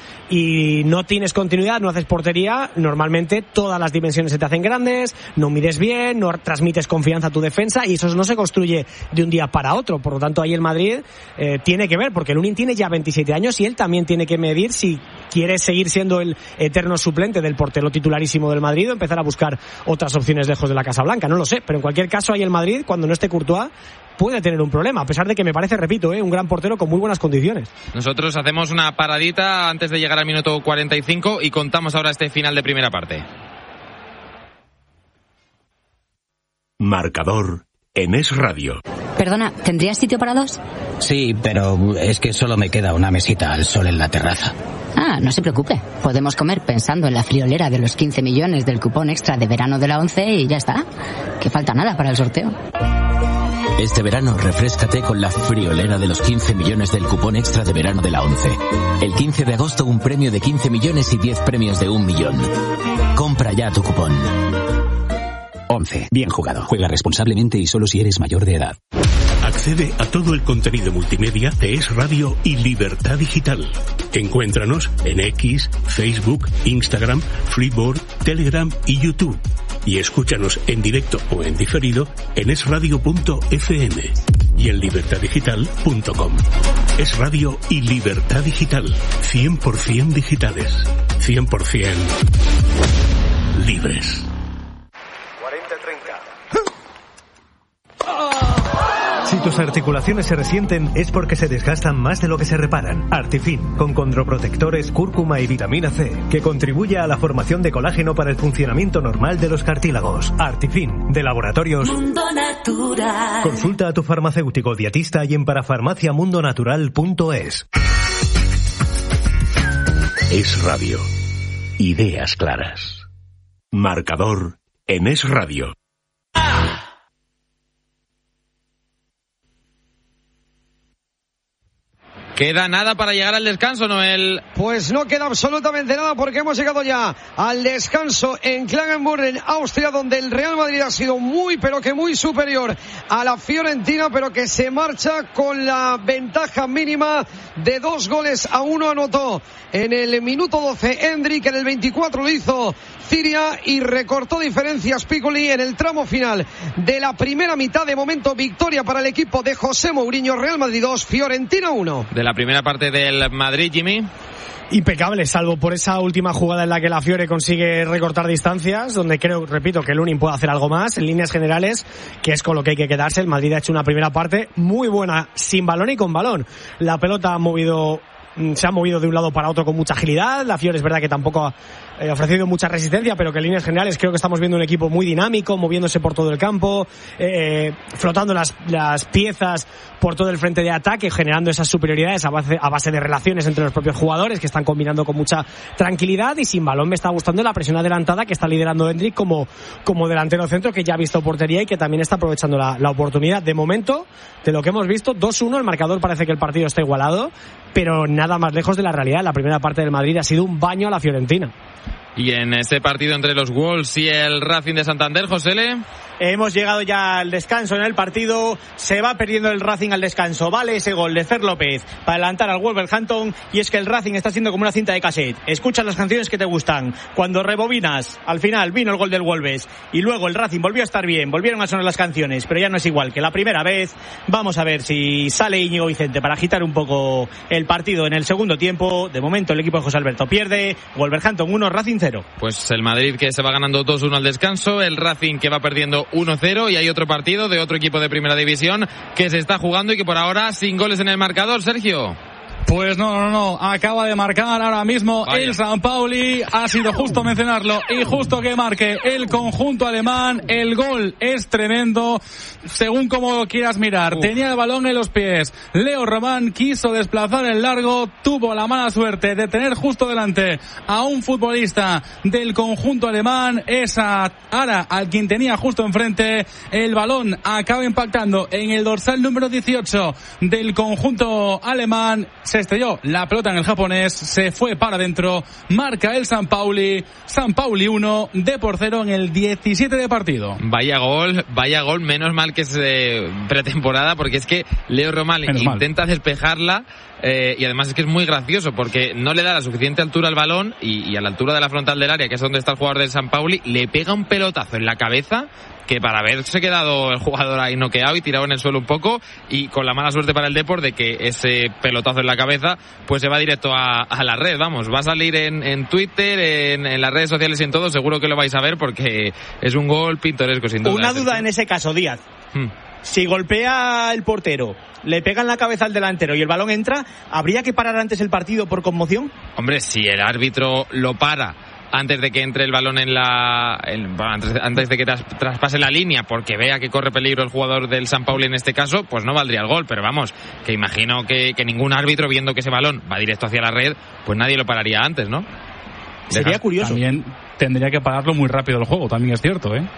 y no tienes continuidad, no haces portería, normalmente todas las dimensiones se te hacen grandes, no mides bien, no transmites confianza a tu defensa y eso no se construye de un día para otro. Por lo tanto, ahí el Madrid eh, tiene que ver, porque Lunin tiene ya veintisiete años y él también tiene que medir si quiere seguir siendo el eterno suplente del portero titularísimo del Madrid o empezar a buscar otras opciones lejos de la Casa Blanca. No lo sé, pero en cualquier caso, ahí el Madrid, cuando no esté Courtois, puede tener un problema, a pesar de que me parece, repito, eh, un gran portero con muy buenas condiciones. Nosotros hacemos una paradita antes de llegar al minuto cuarenta y cinco y contamos ahora este final de primera parte. Marcador en Es Radio. Perdona, ¿tendrías sitio para dos? Sí, pero es que solo me queda una mesita al sol en la terraza. Ah, no se preocupe. Podemos comer pensando en la friolera de los quince millones del cupón extra de verano de la ONCE y ya está. Que falta nada para el sorteo. Este verano refréscate con la friolera de los quince millones del cupón extra de verano de la ONCE. El quince de agosto un premio de quince millones y diez premios de un millón. Compra ya tu cupón. ONCE. Bien jugado. Juega responsablemente y solo si eres mayor de edad. Accede a todo el contenido multimedia de Es Radio y Libertad Digital. Encuéntranos en X, Facebook, Instagram, Flipboard, Telegram y YouTube. Y escúchanos en directo o en diferido en es radio punto efe eme y en libertad digital punto com. Es Radio y Libertad Digital. cien por ciento digitales. cien por ciento libres. cuarenta treinta. Si tus articulaciones se resienten es porque se desgastan más de lo que se reparan. Artifin, con condroprotectores, cúrcuma y vitamina C, que contribuye a la formación de colágeno para el funcionamiento normal de los cartílagos. Artifin, de Laboratorios Mundo Natural. Consulta a tu farmacéutico dietista y en parafarmacia mundo natural punto es. Es Radio. Ideas claras. Marcador en Es Radio. ¿Queda nada para llegar al descanso, Noel? Pues no queda absolutamente nada porque hemos llegado ya al descanso en Klagenfurt, en Austria, donde el Real Madrid ha sido muy, pero que muy superior a la Fiorentina, pero que se marcha con la ventaja mínima de dos goles a uno. Anotó en el minuto doce Endrick, en el veinticuatro lo hizo Ciria y recortó diferencias Piccoli en el tramo final de la primera mitad. De momento, victoria para el equipo de José Mourinho. Real Madrid dos, Fiorentina uno. De la primera parte del Madrid, Jimmy. Impecable, salvo por esa última jugada en la que la Fiore consigue recortar distancias, donde creo, repito, que Lunin puede hacer algo más en líneas generales, que es con lo que hay que quedarse. El Madrid ha hecho una primera parte muy buena, sin balón y con balón. La pelota ha movido, se ha movido de un lado para otro con mucha agilidad. La Fiore es verdad que tampoco ha eh, ofrecido mucha resistencia, pero que en líneas generales creo que estamos viendo un equipo muy dinámico, moviéndose por todo el campo, eh, flotando las, las piezas por todo el frente de ataque, generando esas superioridades a base, a base de relaciones entre los propios jugadores, que están combinando con mucha tranquilidad. Y sin balón me está gustando la presión adelantada que está liderando Endrick como, como delantero centro, que ya ha visto portería y que también está aprovechando la, la oportunidad. De momento, de lo que hemos visto, dos uno, el marcador parece que el partido está igualado, pero nada más lejos de la realidad. La primera parte del Madrid ha sido un baño a la Fiorentina. Y en ese partido entre los Wolves y el Racing de Santander, Josele. Hemos llegado ya al descanso en el partido. Se va perdiendo el Racing al descanso. Vale ese gol de Fer López para adelantar al Wolverhampton. Y es que el Racing está siendo como una cinta de cassette. Escuchas las canciones que te gustan. Cuando rebobinas, al final vino el gol del Wolves. Y luego el Racing volvió a estar bien. Volvieron a sonar las canciones. Pero ya no es igual que la primera vez. Vamos a ver si sale Íñigo Vicente para agitar un poco el partido en el segundo tiempo. De momento el equipo de José Alberto pierde. Wolverhampton uno, Racing cero. Pues el Madrid que se va ganando dos uno al descanso. El Racing que va perdiendo uno cero. Y hay otro partido de otro equipo de primera división que se está jugando y que por ahora sin goles en el marcador, Sergio. Pues no, no, no, acaba de marcar ahora mismo Vaya. el San Pauli, ha sido justo mencionarlo y justo que marque el conjunto alemán. El gol es tremendo, según como lo quieras mirar. Uh. Tenía el balón en los pies, Leo Román quiso desplazar el largo, tuvo la mala suerte de tener justo delante a un futbolista del conjunto alemán. Esa Ara, al quien tenía justo enfrente, el balón acaba impactando en el dorsal número dieciocho del conjunto alemán. Se estrelló la pelota en el japonés, se fue para adentro, marca el San Pauli, San Pauli uno, Depor cero en el diecisiete de partido. Vaya gol, vaya gol, menos mal que es eh, pretemporada, porque es que Leo Román menos intenta mal. despejarla eh, y además es que es muy gracioso porque no le da la suficiente altura al balón y, y a la altura de la frontal del área, que es donde está el jugador del San Pauli, le pega un pelotazo en la cabeza que para haberse quedado el jugador ahí noqueado y tirado en el suelo un poco, y con la mala suerte para el Depor de que ese pelotazo en la cabeza pues se va directo a, a la red. Vamos, va a salir en, en Twitter, en, en las redes sociales y en todo, seguro que lo vais a ver porque es un gol pintoresco sin duda. Una duda en ese caso, Díaz. Hmm. Si golpea el portero, le pega en la cabeza al delantero y el balón entra, ¿habría que parar antes el partido por conmoción? Hombre, si el árbitro lo para antes de que entre el balón en la en, antes, antes de que tras, traspase la línea porque vea que corre peligro el jugador del San Pauli en este caso, pues no valdría el gol, pero vamos, que imagino que, que ningún árbitro, viendo que ese balón va directo hacia la red, pues nadie lo pararía antes, ¿no? Sería curioso. También tendría que pararlo muy rápido el juego, también es cierto, ¿eh?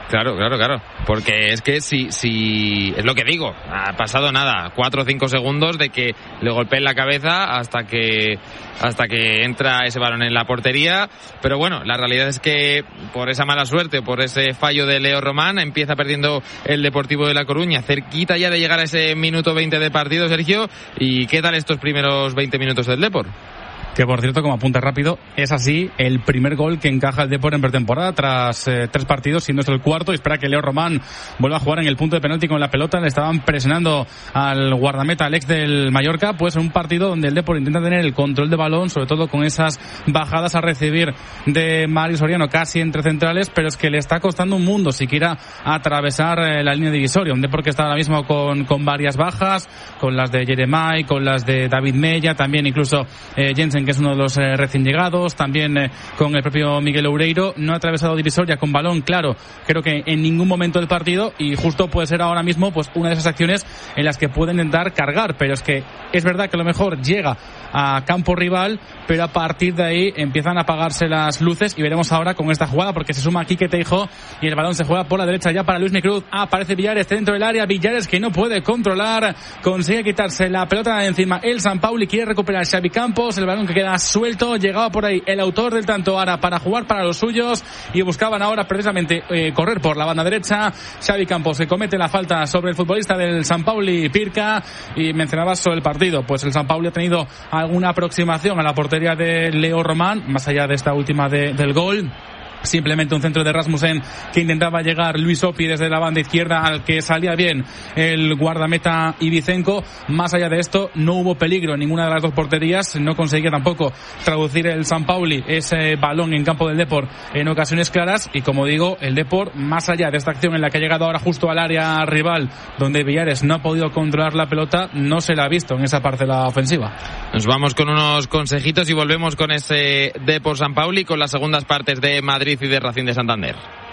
Claro, claro, claro. Porque es que si, si es lo que digo, ha pasado nada, cuatro o cinco segundos de que le golpeen la cabeza hasta que hasta que entra ese balón en la portería. Pero bueno, la realidad es que por esa mala suerte, por ese fallo de Leo Román, empieza perdiendo el Deportivo de La Coruña, cerquita ya de llegar a ese minuto veinte de partido, Sergio. ¿Y qué tal estos primeros veinte minutos del Depor? Que por cierto, como apunte rápido, es así el primer gol que encaja el Depor en pretemporada tras eh, tres partidos, siendo este el cuarto, y espera que Leo Román vuelva a jugar en el punto de penalti con la pelota. Le estaban presionando al guardameta, al ex del Mallorca, pues un partido donde el Depor intenta tener el control de balón, sobre todo con esas bajadas a recibir de Mario Soriano casi entre centrales, pero es que le está costando un mundo siquiera atravesar eh, la línea divisoria. Un Depor que está ahora mismo con, con varias bajas, con las de Jeremai, con las de David Mella, también incluso eh, Jensen, que es uno de los eh, recién llegados, también eh, con el propio Miguel Oureiro. No ha atravesado divisoria con balón, claro, creo que en ningún momento del partido, y justo puede ser ahora mismo pues una de esas acciones en las que pueden intentar cargar, pero es que es verdad que a lo mejor llega a campo rival, pero a partir de ahí empiezan a apagarse las luces, y veremos ahora con esta jugada, porque se suma Quique Teijo y el balón se juega por la derecha ya para Luis Micruz. Aparece Villares dentro del área, Villares que no puede controlar, consigue quitarse la pelota de encima el San Pauli, quiere recuperar Xavi Campos, el balón que queda suelto, llegaba por ahí el autor del tanto Ara para jugar para los suyos, y buscaban ahora precisamente eh, correr por la banda derecha. Xavi Campos se comete la falta sobre el futbolista del San Pauli, Pirca, y mencionabas sobre el partido, pues el San Pauli ha tenido alguna aproximación a la portería de Leo Román, más allá de esta última de, del gol. Simplemente un centro de Rasmussen que intentaba llegar Luis Opi desde la banda izquierda, al que salía bien el guardameta Ibicenco. Más allá de esto, no hubo peligro en ninguna de las dos porterías. No conseguía tampoco traducir el San Pauli ese balón en campo del Depor en ocasiones claras. Y como digo, el Depor, más allá de esta acción en la que ha llegado ahora justo al área rival, donde Villares no ha podido controlar la pelota, no se la ha visto en esa parcela ofensiva. Nos vamos con unos consejitos y volvemos con ese Depor San Pauli, con las segundas partes de Madrid y de Racing de Santander.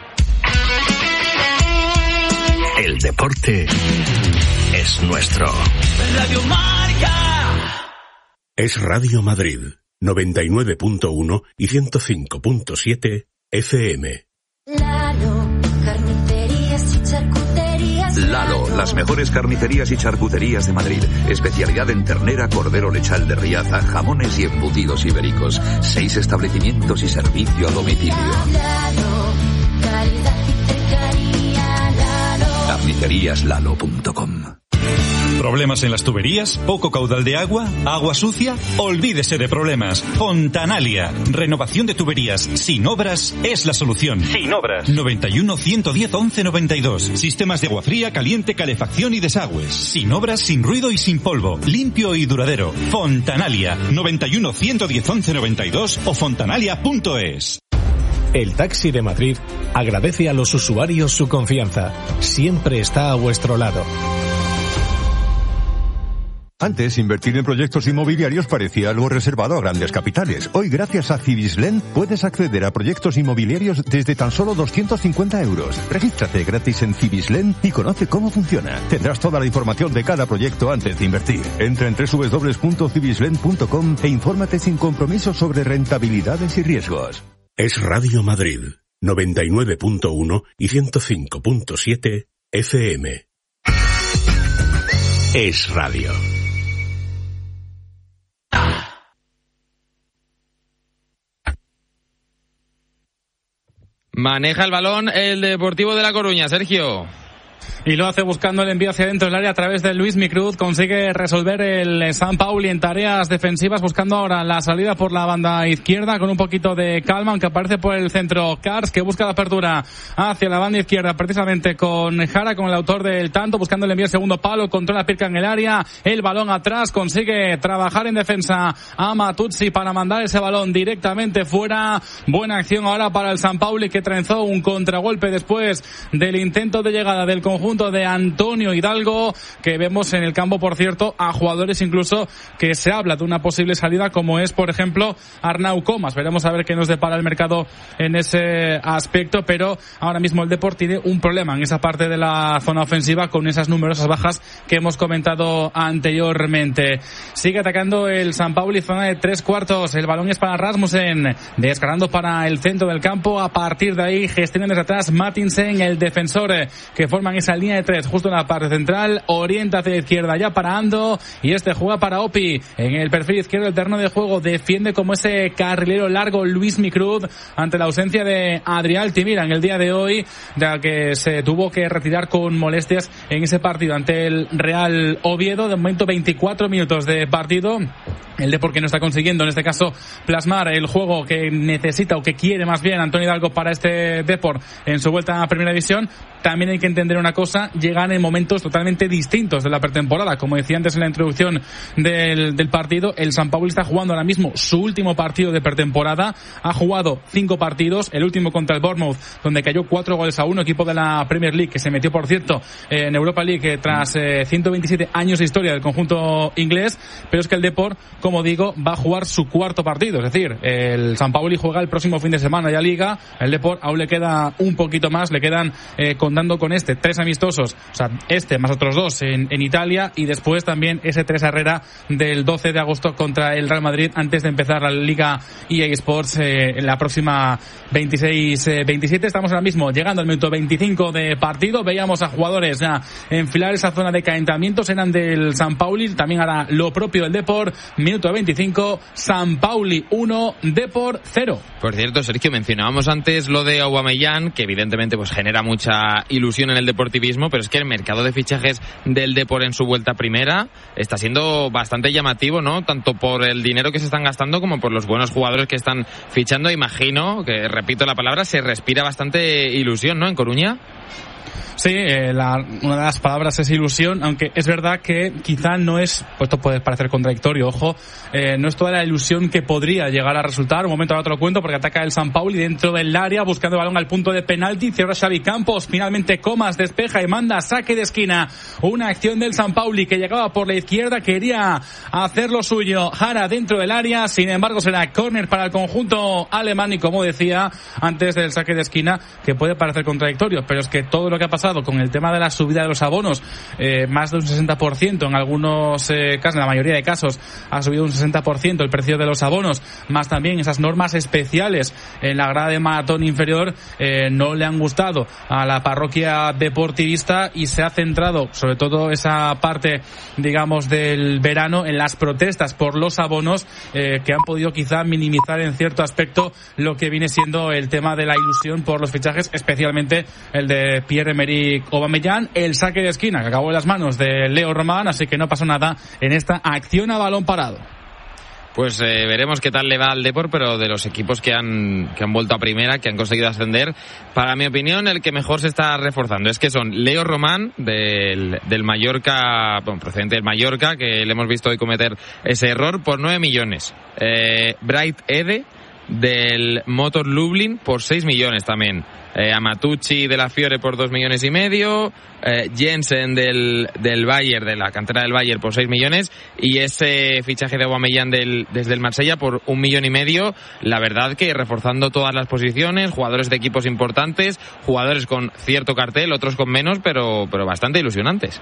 El deporte es nuestro. Radio Marca. Es Radio Madrid, noventa y nueve punto uno y ciento cinco punto siete F M. Lalo, carnicerías y charcuterías. Lalo, las mejores carnicerías y charcuterías de Madrid. Especialidad en ternera, cordero lechal de Riaza, jamones y embutidos ibéricos. Seis establecimientos y servicio a domicilio. Lalo, calidad y cercanía. Lalo. carnicerías lalo punto com. ¿Problemas en las tuberías? ¿Poco caudal de agua? ¿Agua sucia? Olvídese de problemas. Fontanalia. Renovación de tuberías sin obras es la solución. Sin obras. noventa y uno, ciento diez, once noventa y dos. Sistemas de agua fría, caliente, calefacción y desagües. Sin obras, sin ruido y sin polvo. Limpio y duradero. Fontanalia. noventa y uno, ciento diez, once noventa y dos o fontanalia punto es. El Taxi de Madrid agradece a los usuarios su confianza. Siempre está a vuestro lado. Antes, invertir en proyectos inmobiliarios parecía algo reservado a grandes capitales. Hoy, gracias a Cibislen, puedes acceder a proyectos inmobiliarios desde tan solo doscientos cincuenta euros. Regístrate gratis en Cibislen y conoce cómo funciona. Tendrás toda la información de cada proyecto antes de invertir. Entra en doble u doble u doble u punto cibislen punto com e infórmate sin compromiso sobre rentabilidades y riesgos. Es Radio Madrid, noventa y nueve punto uno y ciento cinco punto siete F M. Es Radio. Maneja el balón el Deportivo de La Coruña, Sergio. Y lo hace buscando el envío hacia dentro del área a través de Luis Micruz. Consigue resolver el San Pauli en tareas defensivas, buscando ahora la salida por la banda izquierda con un poquito de calma, aunque aparece por el centro Kars, que busca la apertura hacia la banda izquierda, precisamente con Jara, con el autor del tanto, buscando el envío al segundo palo, controla Pirca en el área, el balón atrás, consigue trabajar en defensa a Matuzzi para mandar ese balón directamente fuera. Buena acción ahora para el San Pauli, que trenzó un contragolpe después del intento de llegada del conjunto conjunto de Antonio Hidalgo, que vemos en el campo, por cierto, a jugadores incluso que se habla de una posible salida, como es, por ejemplo, Arnau Comas. Veremos a ver qué nos depara el mercado en ese aspecto, pero ahora mismo el Depor tiene un problema en esa parte de la zona ofensiva con esas numerosas bajas que hemos comentado anteriormente. Sigue atacando el San Pauli, zona de tres cuartos. El balón es para Rasmussen, descargando para el centro del campo. A partir de ahí gestiona desde atrás Martinsen, el defensor que forman esa línea de tres justo en la parte central. Orienta hacia la izquierda ya para Ando, y este juega para Opi en el perfil izquierdo del terreno de juego. Defiende como ese carrilero largo Luis Micruz ante la ausencia de Adrián Altimira en el día de hoy, ya que se tuvo que retirar con molestias en ese partido ante el Real Oviedo. De momento veinticuatro minutos de partido. El Depor que no está consiguiendo en este caso plasmar el juego que necesita o que quiere más bien Antonio Hidalgo para este Depor en su vuelta a Primera División. También hay que entender una cosa, llegan en momentos totalmente distintos de la pretemporada. Como decía antes en la introducción del, del partido, el San Pauli está jugando ahora mismo su último partido de pretemporada. Ha jugado cinco partidos, el último contra el Bournemouth, donde cayó cuatro goles a uno, equipo de la Premier League, que se metió, por cierto, en Europa League tras eh, ciento veintisiete años de historia del conjunto inglés. Pero es que el Depor, como digo, va a jugar su cuarto partido. Es decir, el San Pauli juega el próximo fin de semana ya Liga. El Depor aún le queda un poquito más, le quedan eh, contando con este tres amistosos, o sea, este más otros dos en, en Italia, y después también ese tres Herrera del doce de agosto contra el Real Madrid antes de empezar la Liga E A Sports eh, en la próxima veintiséis veintisiete. Estamos ahora mismo llegando al minuto veinticinco de partido. Veíamos a jugadores ya enfilar esa zona de calentamientos, eran del San Pauli, también hará lo propio el Depor. Minuto veinticinco, San Pauli uno, Depor cero. Por cierto, Sergio, mencionábamos antes lo de Aubameyang, que evidentemente pues genera mucha ilusión en el deportivismo, pero es que el mercado de fichajes del Depor en su vuelta a primera está siendo bastante llamativo, ¿no? Tanto por el dinero que se están gastando como por los buenos jugadores que están fichando. Imagino que, repito la palabra, se respira bastante ilusión, ¿no? En Coruña. Sí, eh, la, una de las palabras es ilusión, aunque es verdad que quizá no es, pues esto puede parecer contradictorio, ojo, eh, no es toda la ilusión que podría llegar a resultar. Un momento ahora te lo cuento, porque ataca el San Pauli dentro del área, buscando el balón al punto de penalti, cierra Xavi Campos, finalmente Comas despeja y manda saque de esquina. Una acción del San Pauli que llegaba por la izquierda, quería hacer lo suyo Jara dentro del área, sin embargo será córner para el conjunto alemán, y como decía antes del saque de esquina, que puede parecer contradictorio, pero es que todo lo que ha pasado con el tema de la subida de los abonos, eh, más de un sesenta por ciento en algunos eh, casos, en la mayoría de casos ha subido un sesenta por ciento el precio de los abonos, más también esas normas especiales en la grada de maratón inferior, eh, no le han gustado a la parroquia deportivista, y se ha centrado sobre todo esa parte, digamos, del verano en las protestas por los abonos, eh, que han podido quizá minimizar en cierto aspecto lo que viene siendo el tema de la ilusión por los fichajes, especialmente el de Pierre-Emerick Aubameyang. El saque de esquina que acabó en las manos de Leo Román, así que no pasó nada en esta acción a balón parado. Pues eh, veremos qué tal le va al Depor, pero de los equipos que han que han vuelto a primera, que han conseguido ascender, para mi opinión el que mejor se está reforzando es que son Leo Román del, del Mallorca, bueno, procedente del Mallorca, que le hemos visto hoy cometer ese error, por nueve millones. Eh, Bright Ede del Motor Lublin por seis millones también. Eh, Amatucci de la Fiore por dos millones y medio, eh, Jensen del, del Bayern, de la cantera del Bayern, por seis millones, y ese fichaje de Aubameyang del, desde el Marsella por un millón y medio. La verdad que reforzando todas las posiciones, jugadores de equipos importantes, jugadores con cierto cartel, otros con menos, pero, pero bastante ilusionantes.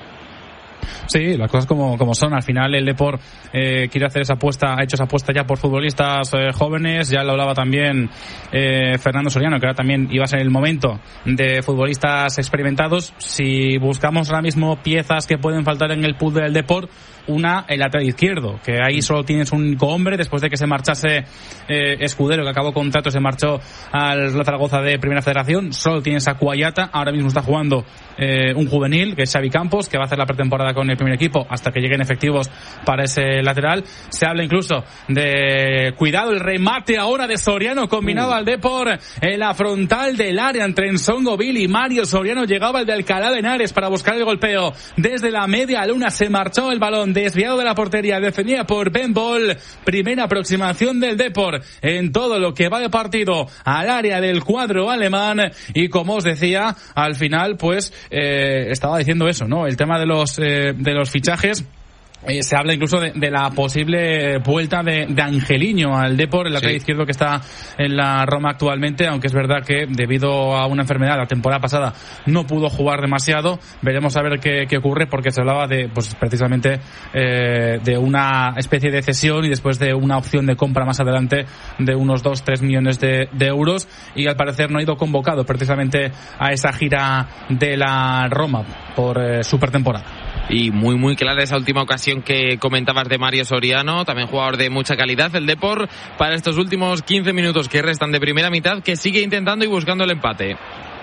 Sí, las cosas como, como son. Al final el Depor eh, quiere hacer esa apuesta, ha hecho esa apuesta ya por futbolistas eh, jóvenes. Ya lo hablaba también eh, Fernando Soriano, que ahora también iba a ser el momento de futbolistas experimentados. Si buscamos ahora mismo piezas que pueden faltar en el pool del Depor, una, el lateral izquierdo, que ahí solo tienes un único hombre, después de que se marchase eh, Escudero, que acabó contrato, se marchó al Zaragoza de Primera Federación. Solo tienes a Cuayata, ahora mismo está jugando eh, un juvenil, que es Xavi Campos, que va a hacer la pretemporada temporada con el primer equipo hasta que lleguen efectivos para ese lateral. Se habla incluso de cuidado el remate ahora de Soriano combinado uh. al Depor en la frontal del área entre Nsongoville y Mario Soriano. Llegaba el de Alcalá de Henares para buscar el golpeo desde la media luna, se marchó el balón desviado de la portería, defendida por Ben Bol. Primera aproximación del Depor en todo lo que va de partido al área del cuadro alemán, y como os decía, al final pues eh, estaba diciendo eso, ¿no? El tema de los eh, de los fichajes. Eh, se habla incluso de, de la posible vuelta de, de Angeliño al Depor, el lateral sí. izquierdo que está en la Roma actualmente, aunque es verdad que debido a una enfermedad la temporada pasada no pudo jugar demasiado. Veremos a ver qué, qué ocurre, porque se hablaba de, pues precisamente eh, de una especie de cesión y después de una opción de compra más adelante de unos dos tres millones de, de euros, y al parecer no ha ido convocado precisamente a esa gira de la Roma por eh, supertemporada. Y muy muy clara esa última ocasión que comentabas de Mario Soriano, también jugador de mucha calidad el Depor para estos últimos quince minutos que restan de primera mitad, que sigue intentando y buscando el empate.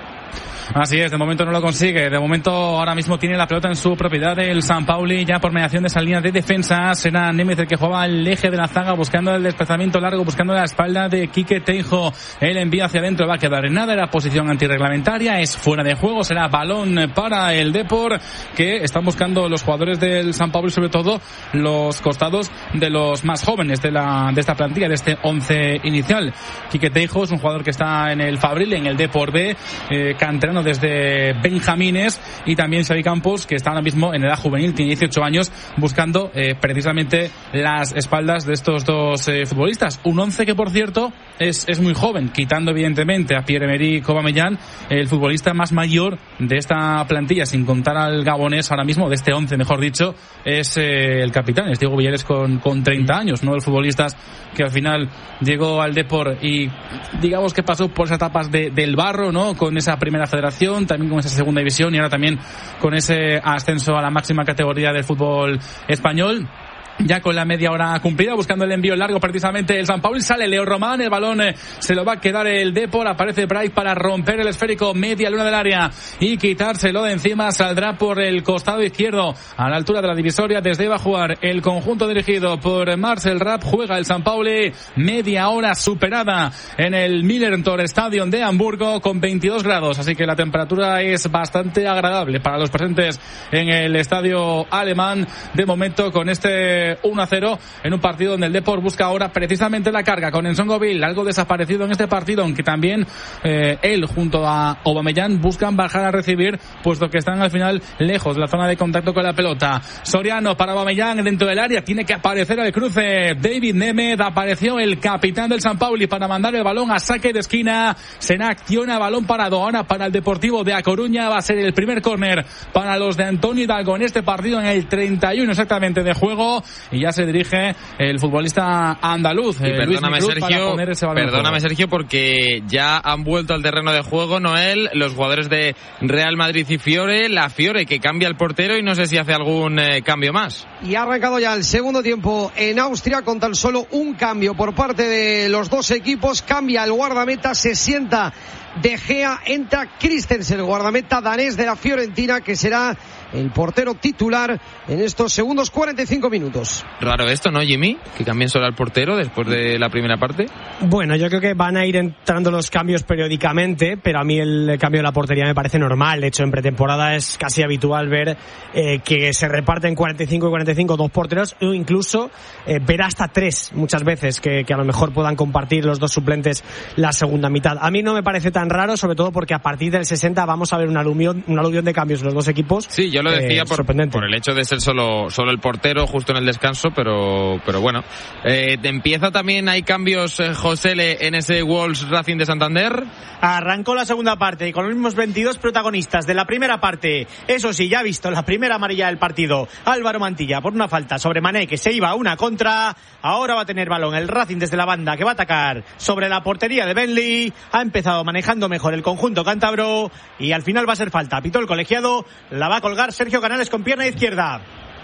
Así es, de momento no lo consigue. De momento ahora mismo tiene la pelota en su propiedad el San Pauli, ya por mediación de esa línea de defensa. Será Némez el que jugaba al eje de la zaga, buscando el desplazamiento largo, buscando la espalda de Quique Teijo. El envío hacia adentro va a quedar en nada. Era posición antirreglamentaria, es fuera de juego. Será balón para el Depor, que están buscando los jugadores del San Pauli, sobre todo los costados de los más jóvenes de la de esta plantilla, de este once inicial. Quique Teijo es un jugador que está en el Fabril, en el Depor B, eh, canterano desde Benjamines, y también Xavi Campos, que está ahora mismo en edad juvenil, tiene dieciocho años, buscando eh, precisamente las espaldas de estos dos eh, futbolistas. Un once que, por cierto, es, es muy joven, quitando evidentemente a Pierre-Emerick Aubameyang, el futbolista más mayor de esta plantilla, sin contar al gabonés ahora mismo, de este once, mejor dicho, es eh, el capitán, es Diego Villares con, con treinta años, ¿no? El futbolista que al final llegó al Depor y digamos que pasó por esas etapas de, del barro, ¿no? Con esa primera federación, también con esa segunda división y ahora también con ese ascenso a la máxima categoría del fútbol español. Ya con la media hora cumplida, buscando el envío largo precisamente el San Pauli, sale Leo Román, el balón eh, se lo va a quedar el Depor, aparece Bright para romper el esférico, media luna del área y quitárselo de encima. Saldrá por el costado izquierdo a la altura de la divisoria, desde va a jugar el conjunto dirigido por Marcel Rapp. Juega el San Pauli, media hora superada en el Millentor Stadium de Hamburgo con veintidós grados, así que la temperatura es bastante agradable para los presentes en el estadio alemán, de momento con este uno a cero en un partido donde el Depor busca ahora precisamente la carga con Nsongoville, algo desaparecido en este partido, aunque también eh, él junto a Aubameyang buscan bajar a recibir, puesto que están al final lejos de la zona de contacto con la pelota. Soriano para Aubameyang dentro del área, tiene que aparecer al cruce David Nemeth, apareció el capitán del San Pauli para mandar el balón a saque de esquina. Será acción a balón parado ahora para el Deportivo de A Coruña, va a ser el primer córner para los de Antonio Hidalgo en este partido, en el treinta y uno exactamente de juego. Y ya se dirige el futbolista andaluz, y eh, perdóname, Luis Micruz, Sergio, para poner ese balón. Perdóname, Sergio, porque ya han vuelto al terreno de juego, Noel, los jugadores de Real Madrid y Fiore. La Fiore que cambia el portero y no sé si hace algún eh, cambio más. Y ha arrancado ya el segundo tiempo en Austria con tan solo un cambio por parte de los dos equipos. Cambia el guardameta, se sienta De Gea, entra Christensen, el guardameta danés de la Fiorentina, que será el portero titular en estos segundos cuarenta y cinco minutos. Raro esto, ¿no, Jimmy? Que cambien solo al portero después de la primera parte. Bueno, yo creo que van a ir entrando los cambios periódicamente, pero a mí el cambio de la portería me parece normal. De hecho, en pretemporada es casi habitual ver eh, que se reparten cuarenta y cinco y cuarenta y cinco dos porteros, o incluso eh, ver hasta tres muchas veces, que, que a lo mejor puedan compartir los dos suplentes la segunda mitad. A mí no me parece tan raro, sobre todo porque a partir del sesenta vamos a ver un aluvión, un aluvión de cambios en los dos equipos. Sí, yo lo decía eh, por, por el hecho de ser solo solo el portero justo en el descanso, pero pero bueno. Eh, empieza también, hay cambios, eh, Josele, en ese Wolves Racing de Santander. Arrancó la segunda parte con los mismos veintidós protagonistas de la primera parte. Eso sí, ya ha visto la primera amarilla del partido Álvaro Mantilla por una falta sobre Mané, que se iba a una contra. Ahora va a tener balón el Racing desde la banda, que va a atacar sobre la portería de Benley. Ha empezado manejando mejor el conjunto cántabro y al final va a ser falta. Pitó el colegiado, la va a colgar Sergio Canales con pierna izquierda.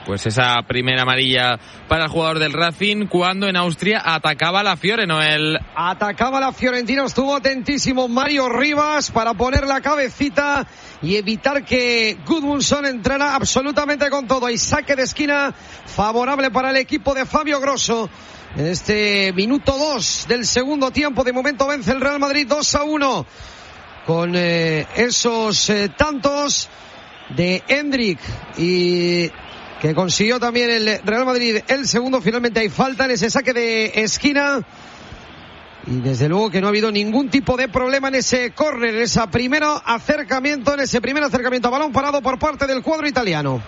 Pues esa primera amarilla para el jugador del Racing cuando en Austria atacaba la Fiore, Noel. Atacaba la Fiorentina, estuvo atentísimo Mario Rivas para poner la cabecita y evitar que Gudmundsson entrara absolutamente con todo. Y saque de esquina favorable para el equipo de Fabio Grosso. En este minuto dos del segundo tiempo, de momento vence el Real Madrid dos a uno. Con eh, esos eh, tantos de Endrick y que consiguió también el Real Madrid el segundo. Finalmente hay falta en ese saque de esquina y desde luego que no ha habido ningún tipo de problema en ese córner, en ese primer acercamiento, en ese primer acercamiento a balón parado por parte del cuadro italiano.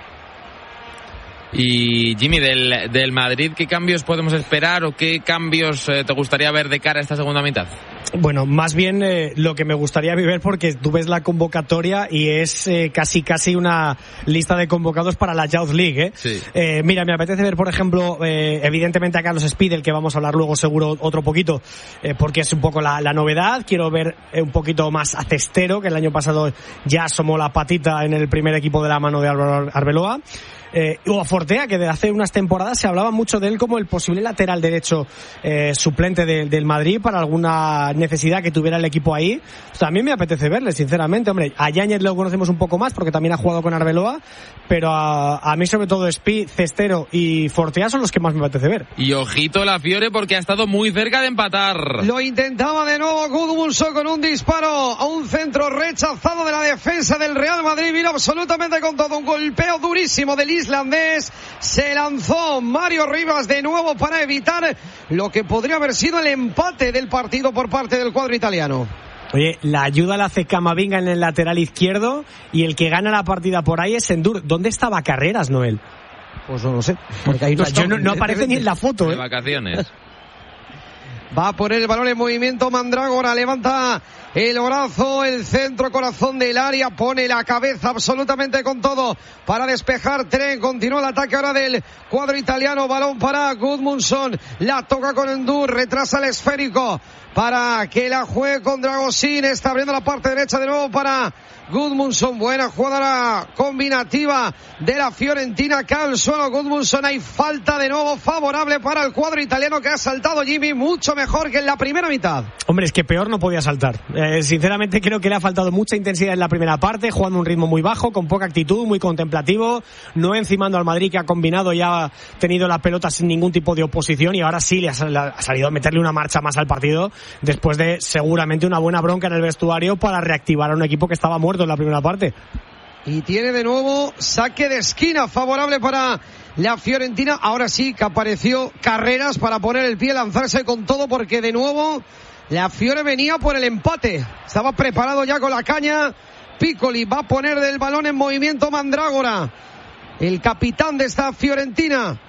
Y Jimmy, del, del Madrid, ¿qué cambios podemos esperar o qué cambios eh, te gustaría ver de cara a esta segunda mitad? Bueno, más bien eh, lo que me gustaría ver, porque tú ves la convocatoria y es eh, casi casi una lista de convocados para la Youth League, ¿eh? Sí. Eh, mira, me apetece ver, por ejemplo, eh, evidentemente a Carlos Speidel, que vamos a hablar luego seguro otro poquito, eh, porque es un poco la, la novedad. Quiero ver eh, un poquito más a Cestero, que el año pasado ya asomó la patita en el primer equipo de la mano de Álvaro Arbeloa. Eh, o a Fortea, que de hace unas temporadas se hablaba mucho de él como el posible lateral derecho eh, suplente de, del Madrid para alguna necesidad que tuviera el equipo ahí. Pues también me apetece verle, sinceramente. Hombre, a Yáñez lo conocemos un poco más porque también ha jugado con Arbeloa, pero a, a mí sobre todo Spi, Cestero y Fortea son los que más me apetece ver. Y ojito la Fiore, porque ha estado muy cerca de empatar. Lo intentaba de nuevo Gudmundsson con un disparo a un centro rechazado de la defensa del Real Madrid. Vino absolutamente con todo, un golpeo durísimo del islandés. Se lanzó Mario Rivas de nuevo para evitar lo que podría haber sido el empate del partido por parte del cuadro italiano. Oye, la ayuda la hace Camavinga en el lateral izquierdo y el que gana la partida por ahí es Endur. ¿Dónde estaba Carreras, Noel? Pues no lo sé, porque ahí no, pues yo no, no aparece ni en la foto, ¿eh? De vacaciones. Va a poner el balón en movimiento Mandrágora, levanta el brazo, el centro corazón del área, pone la cabeza absolutamente con todo para despejar Tren. Continúa el ataque ahora del cuadro italiano, balón para Gudmundsson, la toca con Endur, retrasa el esférico para que la juegue con Dragosín, está abriendo la parte derecha de nuevo para Gudmundsson, buena jugada combinativa de la Fiorentina, cae al suelo Gudmundsson, hay falta de nuevo favorable para el cuadro italiano que ha saltado, Jimmy, mucho mejor que en la primera mitad. Hombre, es que peor no podía saltar. Eh, sinceramente creo que le ha faltado mucha intensidad en la primera parte, jugando un ritmo muy bajo, con poca actitud, muy contemplativo, no encimando al Madrid, que ha combinado y ha tenido la pelota sin ningún tipo de oposición, y ahora sí le ha salido a meterle una marcha más al partido, después de seguramente una buena bronca en el vestuario para reactivar a un equipo que estaba muerto en la primera parte. Y tiene de nuevo saque de esquina favorable para la Fiorentina. Ahora sí que apareció Carreras para poner el pie, lanzarse con todo, porque de nuevo la Fiore venía por el empate. Estaba preparado ya con la caña. Piccoli va a poner del balón en movimiento Mandrágora, el capitán de esta Fiorentina.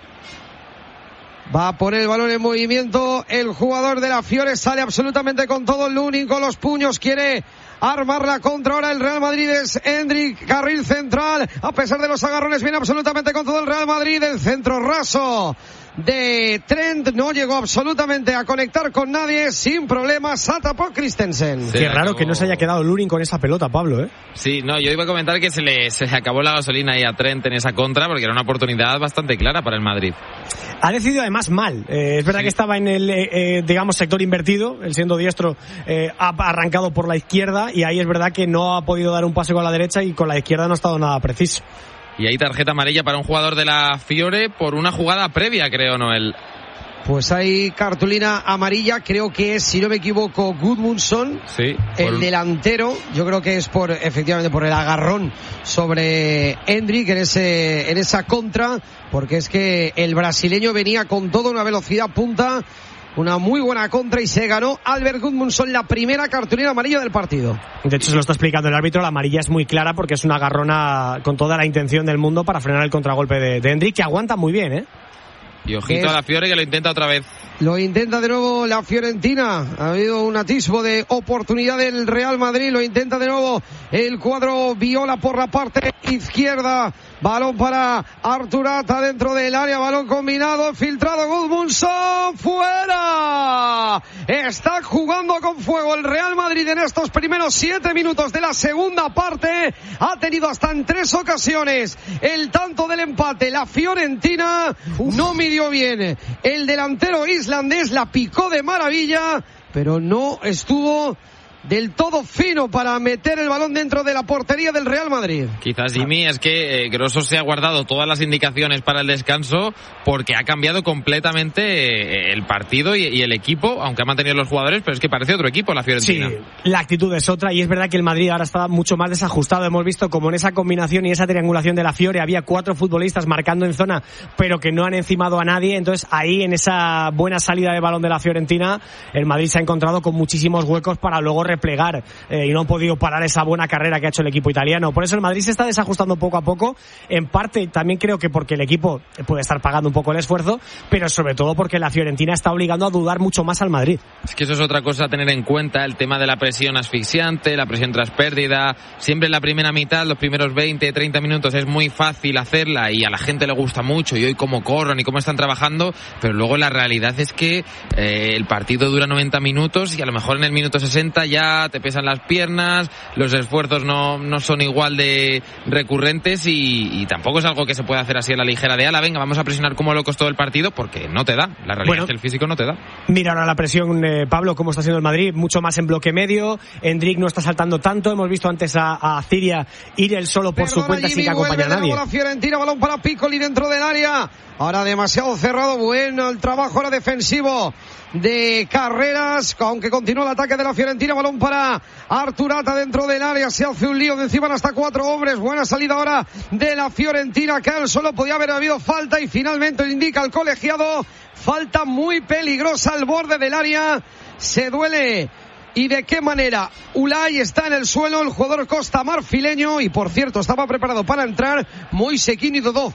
Va a poner el balón en movimiento el jugador de la Fiore, sale absolutamente con todo, Lunin con los puños, quiere armar la contra. Ahora el Real Madrid es Endrick, carril central, a pesar de los agarrones viene absolutamente con todo el Real Madrid, el centro raso de Trent no llegó absolutamente a conectar con nadie, sin problemas, se tapó Christensen. Qué raro que no se haya quedado Lunin con esa pelota, Pablo, ¿eh? Sí, no, yo iba a comentar que se le, se le acabó la gasolina ahí a Trent en esa contra, porque era una oportunidad bastante clara para el Madrid. Ha decidido además mal, eh, es verdad sí. que estaba en el, eh, digamos, sector invertido, él siendo diestro eh, ha arrancado por la izquierda, y ahí es verdad que no ha podido dar un pase con la derecha, y con la izquierda no ha estado nada preciso. Y hay tarjeta amarilla para un jugador de la Fiore por una jugada previa, creo, Noel. Pues hay cartulina amarilla, creo que es, si no me equivoco, Gudmundsson, sí, el por... delantero. Yo creo que es por, efectivamente, por el agarrón sobre Endrick en ese, en esa contra, porque es que el brasileño venía con toda una velocidad punta, una muy buena contra, y se ganó Albert Gudmundsson la primera cartulina amarilla del partido. De hecho, se lo está explicando el árbitro, la amarilla es muy clara porque es una agarrona con toda la intención del mundo para frenar el contragolpe de, de Endrick, que aguanta muy bien, ¿eh? Y ojito es... a la Fiore, que lo intenta otra vez Lo intenta de nuevo la Fiorentina. Ha habido un atisbo de oportunidad del Real Madrid. Lo intenta de nuevo el cuadro viola por la parte izquierda. Balón para Arturata dentro del área. Balón combinado. Filtrado Gudmundsson. ¡Fuera! Está jugando con fuego el Real Madrid en estos primeros siete minutos de la segunda parte. Ha tenido hasta en tres ocasiones el tanto del empate. La Fiorentina Uf. no midió bien. El delantero islandés la picó de maravilla, pero no estuvo del todo fino para meter el balón dentro de la portería del Real Madrid. Quizás, Jimmy, es que eh, Grosso se ha guardado todas las indicaciones para el descanso porque ha cambiado completamente eh, el partido y, y el equipo, aunque ha mantenido los jugadores, pero es que parece otro equipo la Fiorentina. Sí, la actitud es otra y es verdad que el Madrid ahora está mucho más desajustado. Hemos visto como en esa combinación y esa triangulación de la Fiore había cuatro futbolistas marcando en zona, pero que no han encimado a nadie. Entonces ahí, en esa buena salida de balón de la Fiorentina, el Madrid se ha encontrado con muchísimos huecos para luego replegar eh, y no han podido parar esa buena carrera que ha hecho el equipo italiano. Por eso el Madrid se está desajustando poco a poco, en parte también creo que porque el equipo puede estar pagando un poco el esfuerzo, pero sobre todo porque la Fiorentina está obligando a dudar mucho más al Madrid. Es que eso es otra cosa a tener en cuenta, el tema de la presión asfixiante, la presión tras pérdida. Siempre en la primera mitad, los primeros veinte, treinta minutos es muy fácil hacerla y a la gente le gusta mucho, y hoy cómo corren y cómo están trabajando, pero luego la realidad es que eh, el partido dura noventa minutos y a lo mejor en el minuto sesenta ya te pesan las piernas, los esfuerzos no, no son igual de recurrentes y, y tampoco es algo que se pueda hacer así a la ligera de ala, venga, vamos a presionar como locos todo el partido, porque no te da, la realidad bueno, es que el físico no te da. Mira ahora la presión, eh, Pablo, cómo está haciendo el Madrid, mucho más en bloque medio, Endrick no está saltando tanto, hemos visto antes a, a Ciria ir él solo por Perdona, su cuenta Jimmy, sin que acompañe a nadie. La Fiorentina, balón para Piccoli dentro del área, ahora demasiado cerrado, bueno el trabajo ahora defensivo de Carreras, aunque continúa el ataque de la Fiorentina, balón para Arturata dentro del área, se hace un lío de encima hasta cuatro hombres, buena salida ahora de la Fiorentina, que él solo podía haber habido falta y finalmente indica el colegiado, falta muy peligrosa al borde del área, se duele. ¿Y de qué manera? Ulay está en el suelo, el jugador costamarfileño, y por cierto estaba preparado para entrar Moise Kean y Dodó.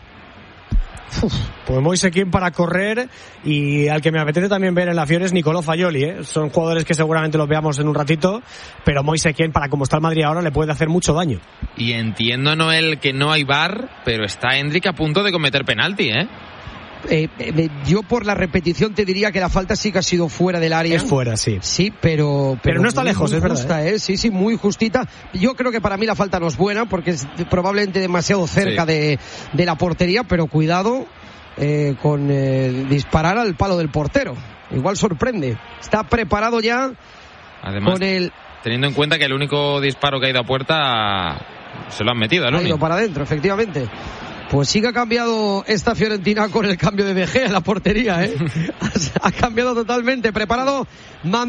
Uf, pues Moise Kean para correr, y al que me apetece también ver en la Fiore es Nicolò Fagioli, ¿eh? Son jugadores que seguramente los veamos en un ratito, pero Moise Kean, para como está el Madrid ahora, le puede hacer mucho daño. Y entiendo, Noel, que no hay V A R, pero está Endrick a punto de cometer penalti, ¿eh? Eh, eh, yo por la repetición te diría que la falta sí que ha sido fuera del área. Es fuera, sí. Sí, pero... Pero, pero no está lejos, muy es justa, verdad. ¿eh? ¿eh? Sí, sí, muy justita. Yo creo que para mí la falta no es buena porque es probablemente demasiado cerca sí. de, de la portería, pero cuidado eh, con eh, disparar al palo del portero. Igual sorprende. Está preparado ya. Además, con el... teniendo en cuenta que el único disparo que ha ido a puerta se lo han metido, ¿no? Ha ido para adentro, efectivamente. Pues sí que ha cambiado esta Fiorentina con el cambio de De Gea en la portería, ¿eh? Ha cambiado totalmente. Preparado.